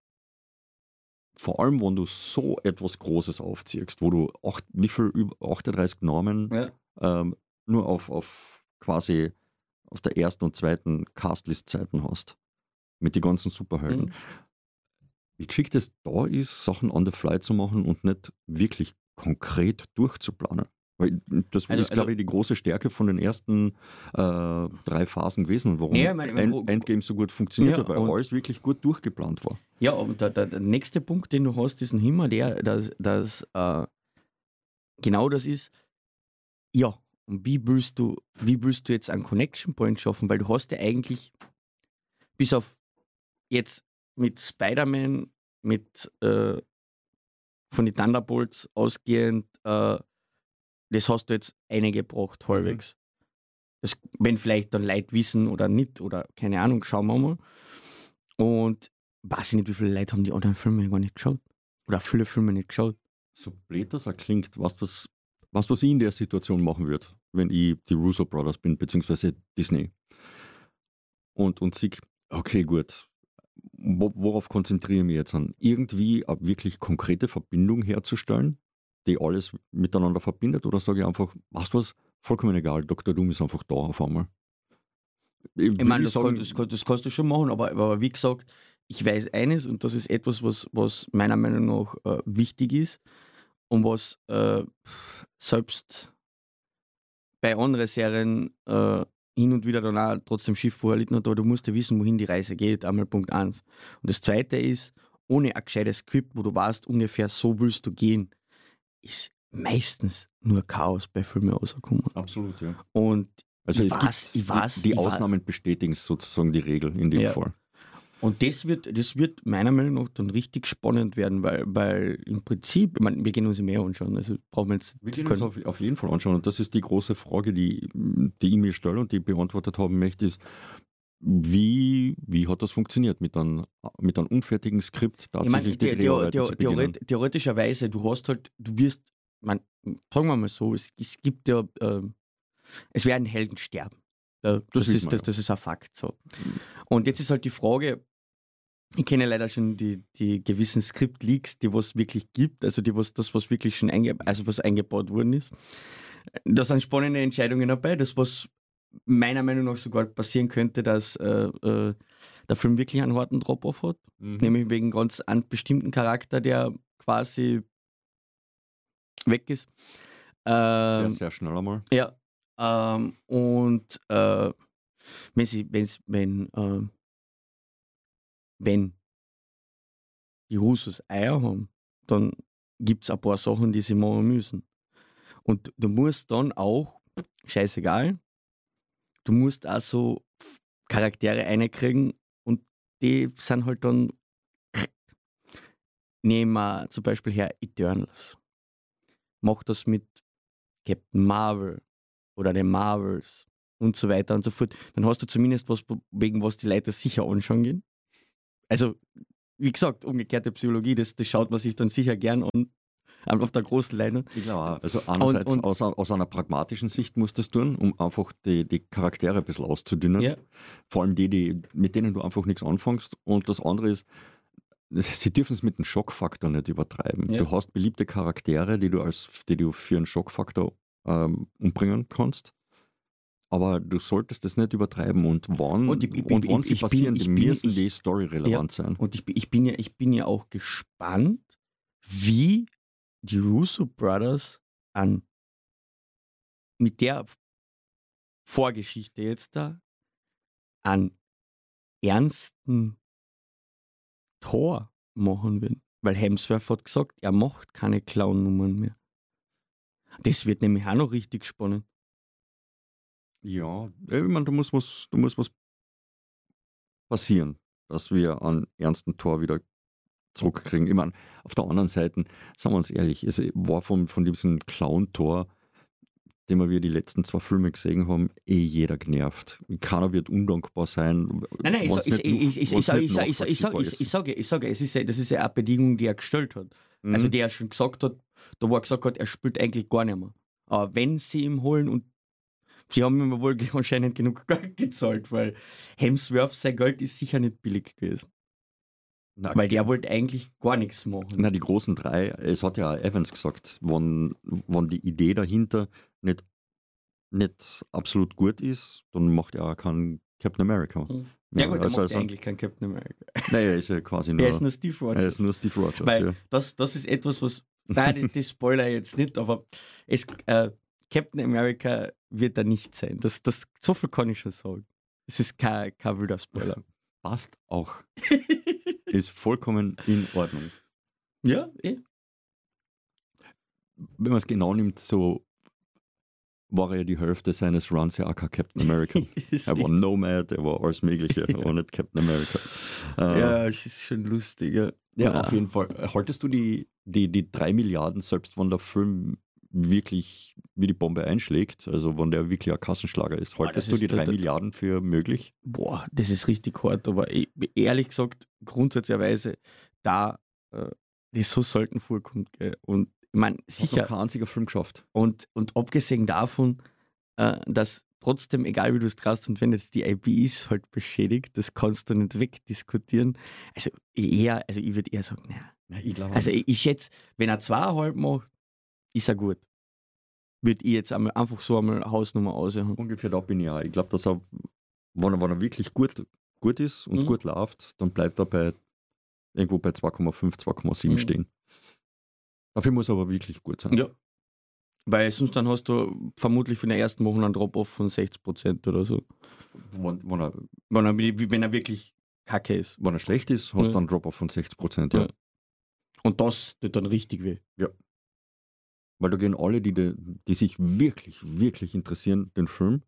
vor allem, wenn du so etwas Großes aufziehst, wo du acht, wie viel, über achtunddreißig Namen Ja. ähm, nur auf, auf quasi auf der ersten und zweiten Castlist-Seiten hast, mit den ganzen Superhelden. Mhm. Wie geschickt es da ist, Sachen on the fly zu machen und nicht wirklich konkret durchzuplanen. Weil das Also- ist, glaube also- ich, die große Stärke von den ersten äh, drei Phasen gewesen und warum Nee, ich meine, ich meine, End, Endgame so gut funktioniert Ja, hat, weil und- alles wirklich gut durchgeplant war. Ja, aber der, der, der nächste Punkt, den du hast, ist noch immer der, dass, dass äh, genau das ist, ja, und wie willst du, wie willst du jetzt einen Connection Point schaffen? Weil du hast ja eigentlich, bis auf jetzt mit Spider-Man, mit äh, von den Thunderbolts ausgehend, äh, das hast du jetzt eingebracht, halbwegs. Das, wenn vielleicht dann Leute wissen oder nicht, oder keine Ahnung, schauen wir mal. Und weiß ich nicht, wie viele Leute haben die anderen Filme gar nicht geschaut. Oder viele Filme nicht geschaut. So blöd das auch klingt, was, was, was, was ich in der Situation machen würde, wenn ich die Russo Brothers bin, beziehungsweise Disney. Und, und sieg, okay, gut, Wo, worauf konzentriere ich mich jetzt an? Irgendwie eine wirklich konkrete Verbindung herzustellen, die alles miteinander verbindet, oder sage ich einfach, weißt du was, vollkommen egal, Doktor Doom ist einfach da auf einmal. Ich, Ich meine, will das, sagen, kann, das, kann, das kannst du schon machen, aber, aber wie gesagt, ich weiß eines und das ist etwas, was, was meiner Meinung nach äh, wichtig ist und was äh, selbst bei anderen Serien äh, hin und wieder dann auch trotzdem Schiff vorher erlitten hat, aber du musst ja wissen, wohin die Reise geht, einmal Punkt eins. Und das zweite ist, ohne ein gescheites Skript, wo du weißt, ungefähr so willst du gehen, ist meistens nur Chaos bei Filmen rausgekommen. absolut, ja. Und Also ich es weiß, gibt ich weiß, die, die ich weiß. Ausnahmen bestätigen sozusagen die Regel in dem Ja. Fall. Und das wird, das wird meiner Meinung nach dann richtig spannend werden, weil, weil im Prinzip, ich meine, wir gehen uns mehr anschauen, also brauchen wir jetzt Wir können uns auf, auf jeden Fall anschauen und das ist die große Frage, die, die ich mir stelle und die ich beantwortet haben möchte, ist, wie, wie hat das funktioniert mit einem, mit einem unfertigen Skript Ich meine, tatsächlich die the- the- Dreharbeiten the- zu beginnen? theoret- theoretischerweise, du hast halt, du wirst, man, sagen wir mal so, es, es gibt ja, ähm, es werden Helden sterben. Ja, das, wissen ist, wir, das, ja. das ist ein Fakt. So. Und jetzt ist halt die Frage, ich kenne leider schon die, die gewissen Skript-Leaks, die was wirklich gibt, also die was, das, was wirklich schon einge, also was eingebaut worden ist. Da sind spannende Entscheidungen dabei, das was meiner Meinung nach sogar passieren könnte, dass äh, äh, der Film wirklich einen harten Drop-Off hat, Mhm. nämlich wegen ganz einem bestimmten Charakter, der quasi weg ist. Sehr, Ähm, sehr schnell einmal. ja, ähm, und äh, wenn sie, wenn's, wenn, äh, wenn die Russos Eier haben, dann gibt es ein paar Sachen, die sie machen müssen. Und du musst dann auch, scheißegal, du musst auch so Charaktere reinkriegen und die sind halt dann nehmen wir zum Beispiel her Eternals. Mach das mit Captain Marvel oder den Marvels und so weiter und so fort. Dann hast du zumindest was, wegen was die Leute sicher anschauen gehen. Also, wie gesagt, umgekehrte Psychologie, das, das schaut man sich dann sicher gern an, auf der großen Leinwand. Ich glaube auch. Also einerseits Und- und- aus, aus einer pragmatischen Sicht musst du das tun, um einfach die, die Charaktere ein bisschen auszudünnen. Ja. Vor allem die, die, mit denen du einfach nichts anfängst. Und das andere ist, sie dürfen es mit dem Schockfaktor nicht übertreiben. Ja. Du hast beliebte Charaktere, die du, als, die du für einen Schockfaktor ähm, umbringen kannst. Aber du solltest das nicht übertreiben. Und wann, Und ich- ich- und wann ich- sie ich bin- passieren, ich die bin- müssen ich- die Story relevant sein. Und ich, bin- ich, bin ja, ich bin ja auch gespannt, wie die Russo Brothers an mit der Vorgeschichte jetzt da an ernsten Tor machen werden. Weil Hemsworth hat gesagt, er macht keine Clown-Nummern mehr. Das wird nämlich auch noch richtig spannend. Ja, ich meine, da muss was, da muss was passieren, dass wir an ernsten Tor wieder zurückkriegen. Ich meine, auf der anderen Seite, sagen wir uns ehrlich, es war von, von diesem Clown-Tor, den wir die letzten zwei Filme gesehen haben, eh jeder genervt. Keiner wird undankbar sein. Nein, nein, ich, wenn's sag- ich, nicht- ich, ich, ich, wenn's sag- nicht ich, sag- ich, sag- ich, sag- nachvollziehbar ich, ist. ich sage, ich sage, es ist ja, das ist ja eine Bedingung, die er gestellt hat. Mhm. Also der schon gesagt hat, da wo er gesagt hat, er spielt eigentlich gar nicht mehr. Aber wenn sie ihn holen und sie haben ihm wohl anscheinend genug Geld gezahlt, weil Hemsworth sein Geld ist sicher nicht billig gewesen. Na, Weil der wollte eigentlich gar nichts machen. Na, die großen drei, es hat ja auch Evans gesagt, wenn, wenn die Idee dahinter nicht, nicht absolut gut ist, dann macht er auch keinen Captain America. Mhm. Ja gut, der also, macht also, eigentlich keinen Captain America. nein, er ist ja quasi nur, Der ist nur Steve er Rogers. ist nur Steve Rogers. Weil ja. das, das ist etwas, was. Nein, das, das Spoiler jetzt nicht, aber es, äh, Captain America wird da nicht sein. Das, das, so viel kann ich schon sagen. Es ist kein, kein wilder Spoiler. Passt auch. Ist vollkommen in Ordnung. Ja, eh. Wenn man es genau nimmt, so war er ja die Hälfte seines Runs ja auch kein Captain America. Ist Er war echt- Nomad, er war alles Mögliche, aber nicht Captain America. Äh, ja, es ist schon lustig. Ja, Ja, auf jeden Fall. Haltest du die, die, die drei Milliarden, selbst wenn der Film wirklich wie die Bombe einschlägt, also wenn der wirklich ein Kassenschlager ist, Boah, haltest das du die ist drei der- der- Milliarden für möglich? Boah, das ist richtig hart, aber ich, ehrlich gesagt, grundsätzlicherweise, da äh, das so selten vorkommt. Gell? Und ich meine, Hat noch sicher, kein einziger Film geschafft. und, und abgesehen davon, äh, dass trotzdem, egal wie du es traust und wenn jetzt die I P ist halt beschädigt, das kannst du nicht wegdiskutieren. Also eher, also ich würde eher sagen, naja. Ich glaube, Also ich, ich schätze, wenn er zweieinhalb macht, ist er gut. Würde ich jetzt einmal einfach so einmal Hausnummer aushauen. ungefähr da bin ich auch. Ich glaube, dass er, wenn er, wenn er wirklich gut, gut ist und Mhm. gut läuft, dann bleibt er bei irgendwo bei zwei Komma fünf, zwei Komma sieben Mhm. stehen. Dafür muss er aber wirklich gut sein. Ja. Weil sonst dann hast du vermutlich von der ersten Woche einen Drop-Off von sechzig Prozent oder so. Wenn, wenn, er, Wenn er, wenn er wirklich kacke ist. wenn er schlecht ist, hast du Ja. einen Drop-Off von sechzig Prozent. Ja. Ja. Und das tut dann richtig weh. Weil da gehen alle, die, die, die sich wirklich, wirklich interessieren, den Film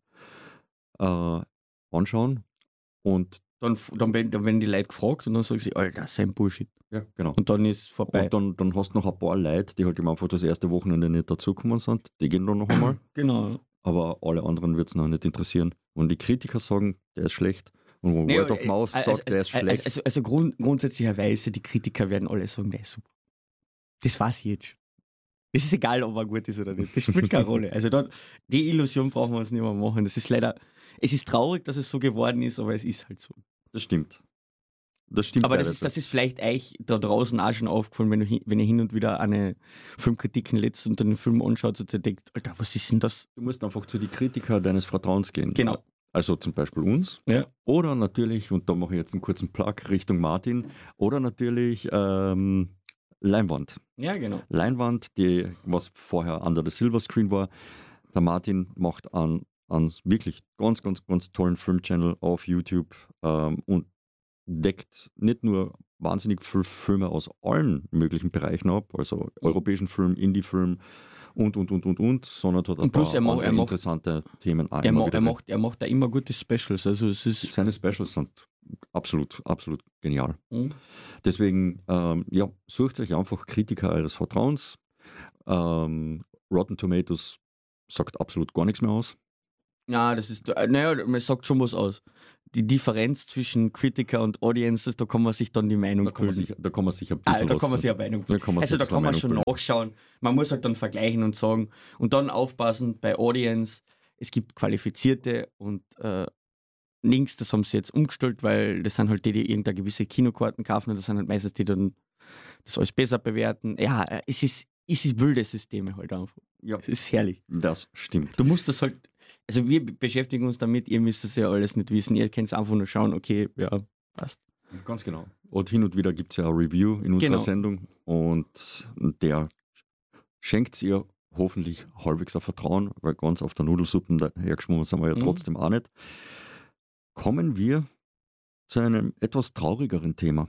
äh, anschauen. Und Dann, dann, werden, dann werden die Leute gefragt und dann sagen sie, Alter, das ist ein Bullshit. ja, genau. Und dann ist vorbei. Und dann, dann hast du noch ein paar Leute, die halt eben einfach das erste Wochenende nicht dazugekommen sind. Die gehen dann noch einmal. Genau. Aber alle anderen wird es noch nicht interessieren. Und die Kritiker sagen, der ist schlecht. Und wenn Nee, Word of äh, Mouth also- sagt, der ist also- schlecht. Also, also grund, grundsätzlicherweise, die Kritiker werden alle sagen, der ist super. Das weiß ich jetzt schon. Es ist egal, ob er gut ist oder nicht. Das spielt keine Rolle. Also da, die Illusion brauchen wir uns nicht mehr machen. Das ist leider, es ist traurig, dass es so geworden ist, aber es ist halt so. Das stimmt. Das stimmt. Aber das teilweise. ist, das ist vielleicht euch da draußen auch schon aufgefallen, wenn, du, hin- wenn ihr hin und wieder eine Filmkritiken letzt und dann den Film anschaut und ihr denkt, Alter, was ist denn das? Du musst einfach zu den Kritiker deines Vertrauens gehen. Genau. Also zum Beispiel uns. Ja. Oder natürlich, und da mache ich jetzt einen kurzen Plug Richtung Martin, oder natürlich ähm, Leinwand. Ja, genau. Leinwand, die, was vorher Under the Silver Screen war. Der Martin macht einen, einen wirklich ganz, ganz, ganz tollen Filmchannel auf YouTube ähm, und deckt nicht nur wahnsinnig viele Filme aus allen möglichen Bereichen ab, also europäischen Film, Indie-Film und, und, und, und, und, sondern hat ein Und plus paar er ma- andere er macht- interessante Themen auch Er, immer ma, wieder er, drin. macht, er macht da immer gute Specials. Also es ist, Seine Specials sind absolut, absolut genial. Mhm. Deswegen, ähm, ja, sucht euch einfach Kritiker eures Vertrauens. Ähm, Rotten Tomatoes sagt absolut gar nichts mehr aus. Ja, das ist, äh, naja, man sagt schon was aus. Die Differenz zwischen Kritiker und Audiences, da kann man sich dann die Meinung Da kann man bilden. sich, da kann man sich ein Ah, bisschen da was, kann man sich eine Meinung da bilden. kann man Also sich da eine kann man Meinung schon bilden. nachschauen. Man muss halt dann vergleichen und sagen. Und dann aufpassen bei Audience, es gibt Qualifizierte und äh, links, das haben sie jetzt umgestellt, weil das sind halt die, die irgendeine gewisse Kinokarten kaufen und das sind halt meistens die, die dann das alles besser bewerten. Ja, äh, es ist, es ist wilde Systeme halt einfach. Ja, Es ist herrlich. das stimmt. Du musst das halt, also wir beschäftigen uns damit, ihr müsst es ja alles nicht wissen, ihr könnt es einfach nur schauen, okay, ja, passt. Ganz genau. Und hin und wieder gibt es ja ein Review in unserer Genau. Sendung und der schenkt ihr hoffentlich halbwegs ein Vertrauen, weil ganz auf der Nudelsuppe dahergeschwommen sind wir ja Mhm. trotzdem auch nicht. Kommen wir zu einem etwas traurigeren Thema.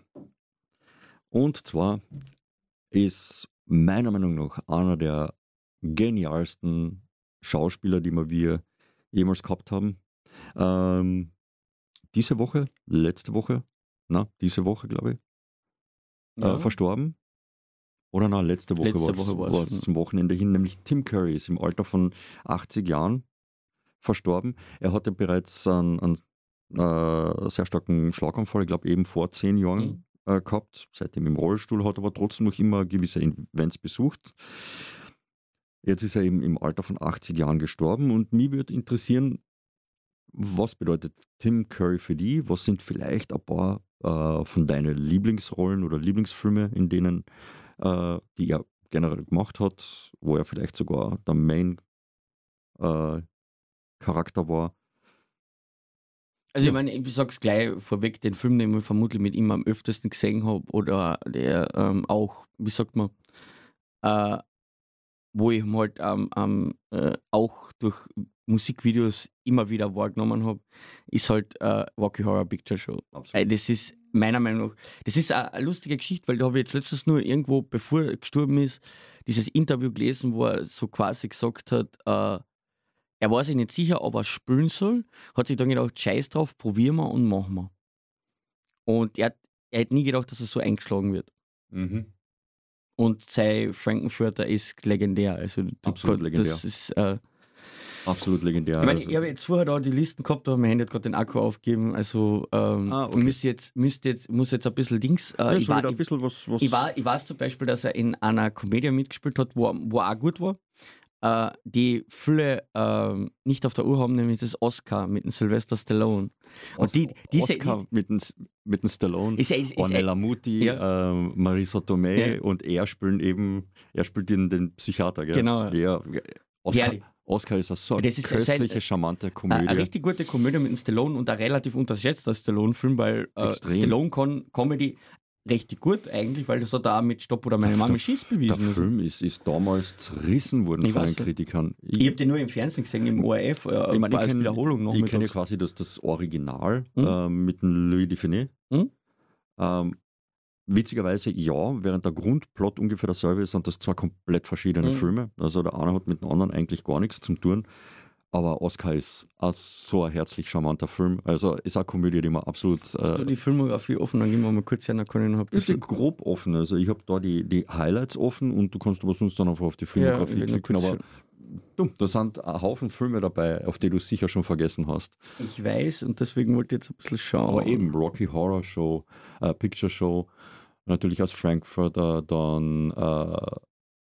Und zwar ist meiner Meinung nach einer der genialsten Schauspieler, die wir jemals gehabt haben. Ähm, diese Woche, letzte Woche, na, diese Woche, glaube ich, Ja. äh, verstorben. Oder na, letzte Woche Letzte war Woche war's es schon. zum Wochenende hin, nämlich Tim Curry ist im Alter von achtzig Jahren verstorben. Er hatte bereits einen, einen äh, sehr starken Schlaganfall, ich glaube eben vor zehn Jahren Mhm. äh, gehabt, seitdem im Rollstuhl, hat aber trotzdem noch immer gewisse Events besucht. Jetzt ist er eben im Alter von achtzig Jahren gestorben und mich würde interessieren, was bedeutet Tim Curry für dich? Was sind vielleicht ein paar äh, von deinen Lieblingsrollen oder Lieblingsfilme, in denen, äh, die er generell gemacht hat, wo er vielleicht sogar der Main-Charakter war? Also Ja. ich meine, ich sag's gleich vorweg, den Film, den ich vermutlich mit ihm am öftesten gesehen habe oder der ähm, auch, wie sagt man, äh, wo ich ihn halt ähm, ähm, äh, auch durch Musikvideos immer wieder wahrgenommen habe, ist halt äh, Rocky Horror Picture Show. Äh, das ist meiner Meinung nach, das ist eine eine lustige Geschichte, weil da habe ich jetzt letztens nur irgendwo, bevor er gestorben ist, dieses Interview gelesen, wo er so quasi gesagt hat, äh, er war sich nicht sicher, ob er spielen soll, hat sich dann gedacht, scheiß drauf, probieren wir und machen wir. Und er, hat- er hätte nie gedacht, dass er so eingeschlagen wird. Mhm. Und sein Frankenfurter ist legendär. Also du- Absolut legendär. Das ist, äh, Absolut legendär. ich meine, also, ich habe jetzt vorher da die Listen gehabt, aber mein Handy hat gerade den Akku aufgegeben. Also ähm, Ah, okay. müsst jetzt, müsst jetzt, muss jetzt ein bisschen Dings. Äh, ja, ich, so war, wieder ein ich, bisschen was. was ich, war, ich weiß zum Beispiel, dass er in einer Komödie mitgespielt hat, wo, er- wo er auch gut war. Äh, die viele ähm, nicht auf der Uhr haben, nämlich das Oscar mit dem Sylvester Stallone. Und die, diese, Oscar die, mit dem, mit dem Stallone, ist, ist, ist, Ornella Muti, ja. ähm, Marisa Tomei Ja. und er spielen eben, er spielt den, den Psychiater, gell? Genau. Ja, Oscar, Herrlich. Oscar ist eine so Das ist köstliche, sein- charmante Eine, Komödie. eine richtig gute Komödie mit dem Stallone und ein relativ unterschätzter Stallone-Film, weil äh, Extrem. Stallone kann Comedy richtig gut eigentlich, weil das hat er auch mit Stopp oder meine Der- Mama der- schießt Der bewiesen. Also, Film ist, ist damals zerrissen worden Ich von den weiß, ja. Kritikern. ich habe den nur im Fernsehen gesehen, im O R F, äh, ich, meine, ich als kenne Wiederholung ich kenn ja nachmittags. quasi das, das Original Hm? ähm, mit dem Louis Define. Hm? Ähm, witzigerweise, ja, während der Grundplot ungefähr dasselbe ist, sind das zwei komplett verschiedene Hm. Filme. Also der eine hat mit dem anderen eigentlich gar nichts zu tun. Aber Oscar ist auch so ein herzlich charmanter Film. Also ist eine Komödie, die man absolut. Hast du Äh, die Filmografie offen, dann gehen wir mal kurz her, dann kann ich noch ein ist ja bisschen... grob offen. Also ich habe da die, die Highlights offen und du kannst aber sonst dann einfach auf die Filmografie Ja, wenn du klicken. kurz Aber du, da sind ein Haufen Filme dabei, auf die du sicher schon vergessen hast. Ich weiß und deswegen wollte ich jetzt ein bisschen schauen. Aber eben Rocky Horror Show, äh, Picture Show, natürlich aus Frankfurter, dann äh,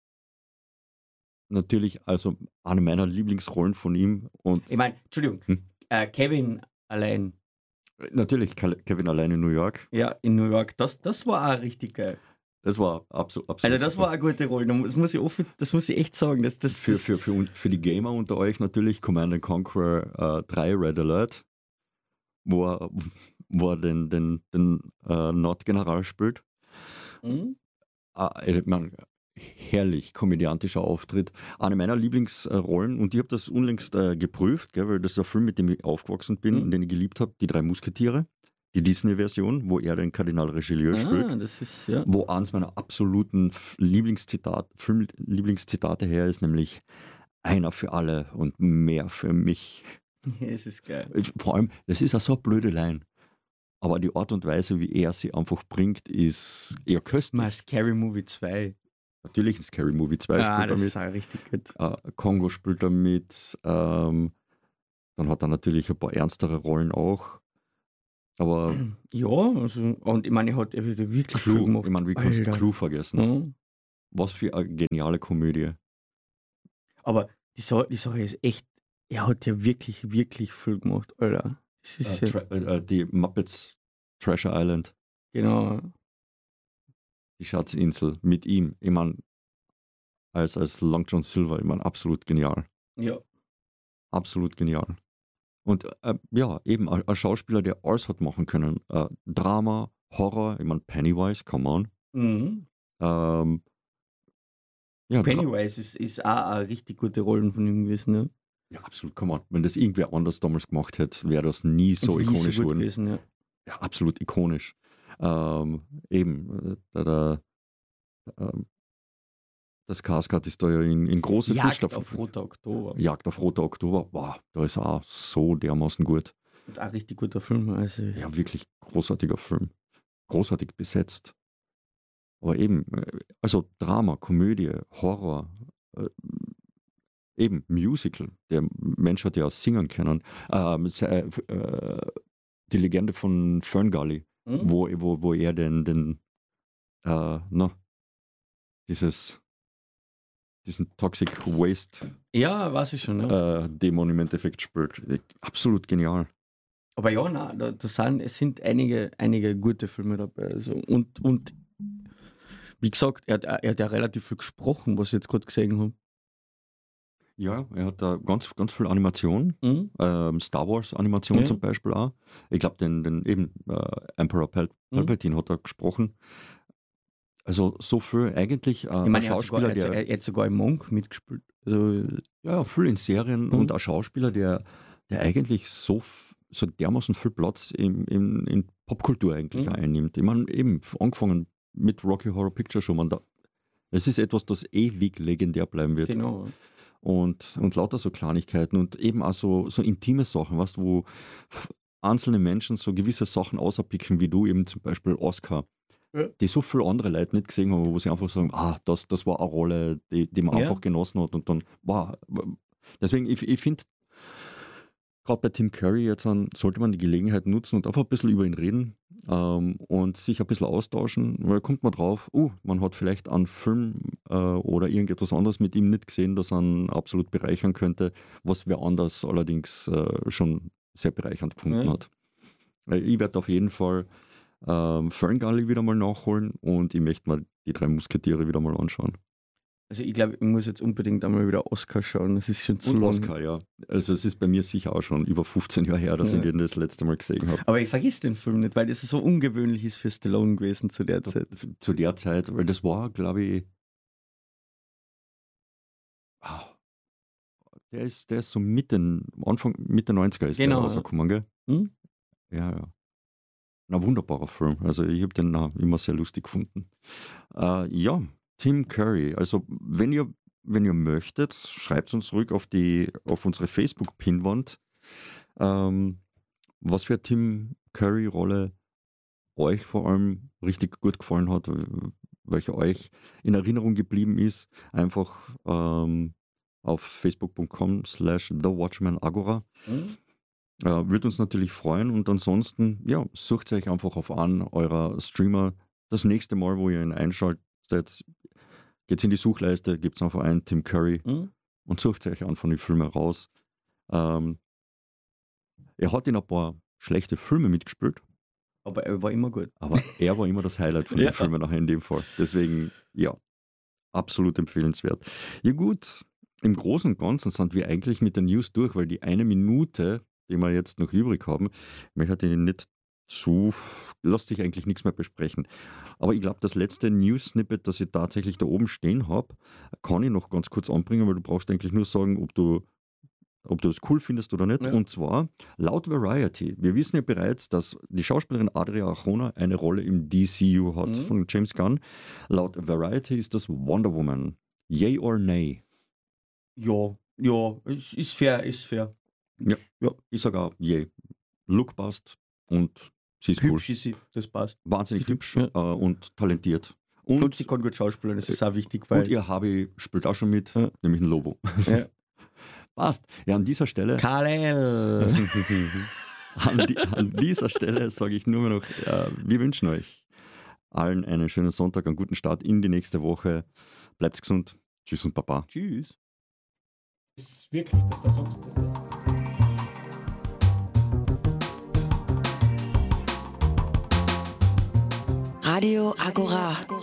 natürlich, also eine meiner Lieblingsrollen von ihm und Ich meine, Entschuldigung, Hm? äh, Kevin allein, natürlich Ke- Kevin allein in New York. ja, in New York, das, das war auch richtig geil. Das war absolut, absolut Also das super. war eine gute Rolle, das muss ich, offen, das muss ich echt sagen. Das, das, für, das, für, für, un- für die Gamer unter euch natürlich Command and Conquer äh, drei Red Alert, wo er, wo er den, den, den äh, Nordgeneral spielt. Hm? Ah, ich mein, herrlich komödiantischer Auftritt. Eine meiner Lieblingsrollen, und ich habe das unlängst äh, geprüft, gell, weil das ist ein Film, mit dem ich aufgewachsen bin Mhm. und den ich geliebt habe, Die drei Musketiere, die Disney-Version, wo er den Kardinal Richelieu spielt. Ah, das ist, ja. Wo eins meiner absoluten F- Lieblingszitat, Film-Lieblingszitate her ist, nämlich einer für alle und mehr für mich. Es ist geil. Vor allem, das ist auch so eine blöde Line. aber die Art und Weise, wie er sie einfach bringt, ist eher köstlich. Mal Scary Movie zwei. Natürlich ein Scary Movie zwei Ah, spielt er das mit. ist auch richtig gut. Äh, Kongo spielt er mit. Ähm, dann hat er natürlich ein paar ernstere Rollen auch. Aber Ja, also, und ich meine, er hat wirklich viel Clue, gemacht. ich meine, wie kannst du Alter. Clue vergessen? Mhm. Was für eine geniale Komödie. Aber die, Sa die Sache ist echt, er hat ja wirklich, wirklich viel gemacht, Alter. Das ist Äh, ja, Tra- äh, die Muppets Treasure Island, genau. die Schatzinsel mit ihm. Ich meine, als, als Long John Silver, ich meine, absolut genial. Ja. Absolut genial. Und äh, ja, eben ein, ein Schauspieler, der alles hat machen können. Äh, Drama, Horror, ich meine, Pennywise, come on. Mhm. Ähm, ja, Dra- Pennywise ist, ist auch eine richtig gute Rolle von ihm gewesen, ne? ja, absolut, come on. Wenn das irgendwer anders damals gemacht hätte, wäre das nie so Nie ikonisch gut geworden. gewesen, ja. Ja, absolut ikonisch. Ähm, eben, äh, der, der, ähm, das Cascade ist da ja in, in große Jagd Fußstapfen. auf Roter Oktober. Jagd auf Roter Oktober, wow, da ist er auch so dermaßen gut. Und auch richtig guter Film. Also, Ja, wirklich großartiger Film. Großartig besetzt. Aber eben, äh, also Drama, Komödie, Horror, äh, eben Musical. Der Mensch hat ja auch singen können. Ähm, äh, äh, die Legende von Ferngully, hm? wo, wo, wo er den, den äh, na, dieses, diesen Toxic Waste Ja, weiß ich schon, ja. äh, Dämon im Endeffekt spielt. Absolut genial. Aber ja, nein, da, da sind, es sind einige, einige gute Filme dabei. Also, und, und wie gesagt, er hat, er hat ja relativ viel gesprochen, was ich jetzt gerade gesehen habe. Ja, er hat da ganz, ganz viel Animation. Mhm. Ähm, Star Wars Animation Ja. zum Beispiel auch. Ich glaube, den, den eben äh, Emperor Pal Palpatine hat er gesprochen. Also so viel eigentlich äh, Ich ein meine, er hat, sogar, Schauspieler, er, hat, der er hat sogar im Monk mitgespielt. Also, ja viel in Serien Mhm. und ein Schauspieler, der, der eigentlich so, f- so dermaßen viel Platz im, im, in Popkultur eigentlich Mhm. auch einnimmt. Ich meine, eben angefangen mit Rocky Horror Picture Show. Man da, es ist etwas, das ewig legendär bleiben wird. genau. Und, und lauter so Kleinigkeiten und eben auch so, so intime Sachen, weißt, wo f- einzelne Menschen so gewisse Sachen auserpicken, wie du eben zum Beispiel Oscar, Ja. die so viele andere Leute nicht gesehen haben, wo sie einfach sagen, ah, das, das war eine Rolle, die, die man Ja. einfach genossen hat und dann, wow. Deswegen, ich, ich finde, gerade bei Tim Curry jetzt an, sollte man die Gelegenheit nutzen und einfach ein bisschen über ihn reden ähm, und sich ein bisschen austauschen, weil kommt man drauf, uh, man hat vielleicht einen Film äh, oder irgendetwas anderes mit ihm nicht gesehen, das einen absolut bereichern könnte, was wer anders allerdings äh, schon sehr bereichernd gefunden Ja. hat. Weil ich werde auf jeden Fall ähm, Ferngully wieder mal nachholen und ich möchte mal die drei Musketiere wieder mal anschauen. Also ich glaube, ich muss jetzt unbedingt einmal wieder Oscar schauen. Das ist schon zu Und lang. Oscar, ja. Also es ist bei mir sicher auch schon über fünfzehn Jahre her, dass Ja. ich den das letzte Mal gesehen habe. Aber ich vergesse den Film nicht, weil das so ungewöhnlich ist für Stallone gewesen zu der Zeit. Zu der Zeit, weil das war, glaube ich, ah, der ist, der ist so Mitte, Anfang, Mitte neunziger ist Genau, der ja. rausgekommen, gell? Hm? Ja, ja. Ein wunderbarer Film. Also ich habe den auch immer sehr lustig gefunden. Äh, ja, Tim Curry. Also wenn ihr, wenn ihr möchtet, schreibt uns zurück auf, die, auf unsere Facebook-Pinwand, ähm, was für eine Tim Curry-Rolle euch vor allem richtig gut gefallen hat, welche euch in Erinnerung geblieben ist. Einfach ähm, auf facebook punkt com slash the watchman agora. Hm? Äh, Würde uns natürlich freuen und ansonsten, ja, sucht euch einfach auf an eurer Streamer. Das nächste Mal, wo ihr ihn einschaltet, geht's in die Suchleiste, gebt einfach ein Tim Curry Hm? und sucht euch an von den Filmen raus. Ähm, er hat in ein paar schlechte Filme mitgespielt, Aber er war immer gut. aber er war immer das Highlight von Ja. den Filmen nachher in dem Fall. Deswegen, ja, absolut empfehlenswert. Ja gut, im Großen und Ganzen sind wir eigentlich mit den News durch, weil die eine Minute, die wir jetzt noch übrig haben, möchte ich nicht zu, lässt sich eigentlich nichts mehr besprechen. Aber ich glaube, das letzte News-Snippet, das ich tatsächlich da oben stehen habe, kann ich noch ganz kurz anbringen, weil du brauchst eigentlich nur sagen, ob du ob du es cool findest oder nicht. Ja. Und zwar laut Variety. Wir wissen ja bereits, dass die Schauspielerin Adria Arjona eine Rolle im D C U hat Mhm. von James Gunn. Laut Variety ist das Wonder Woman. Yay or nay? Ja, ja, ist, ist fair, ist fair. Ja, ja ich sage auch yay. Look passt und sie ist cool. Hübsch ist sie, das passt. Wahnsinnig hübsch Ja. äh, und talentiert. Und, Und sie kann gut schauspielen, das ist auch wichtig, weil. und ihr Hobby spielt auch schon mit, Ja. nämlich ein Lobo. Ja. Passt. Ja, an dieser Stelle. Kalel! an, die, an dieser Stelle sage ich nur noch, äh, wir wünschen euch allen einen schönen Sonntag, einen guten Start in die nächste Woche. Bleibt gesund. Tschüss und Baba. Tschüss. Das ist wirklich, dass du sagst, dass das Radio Agora.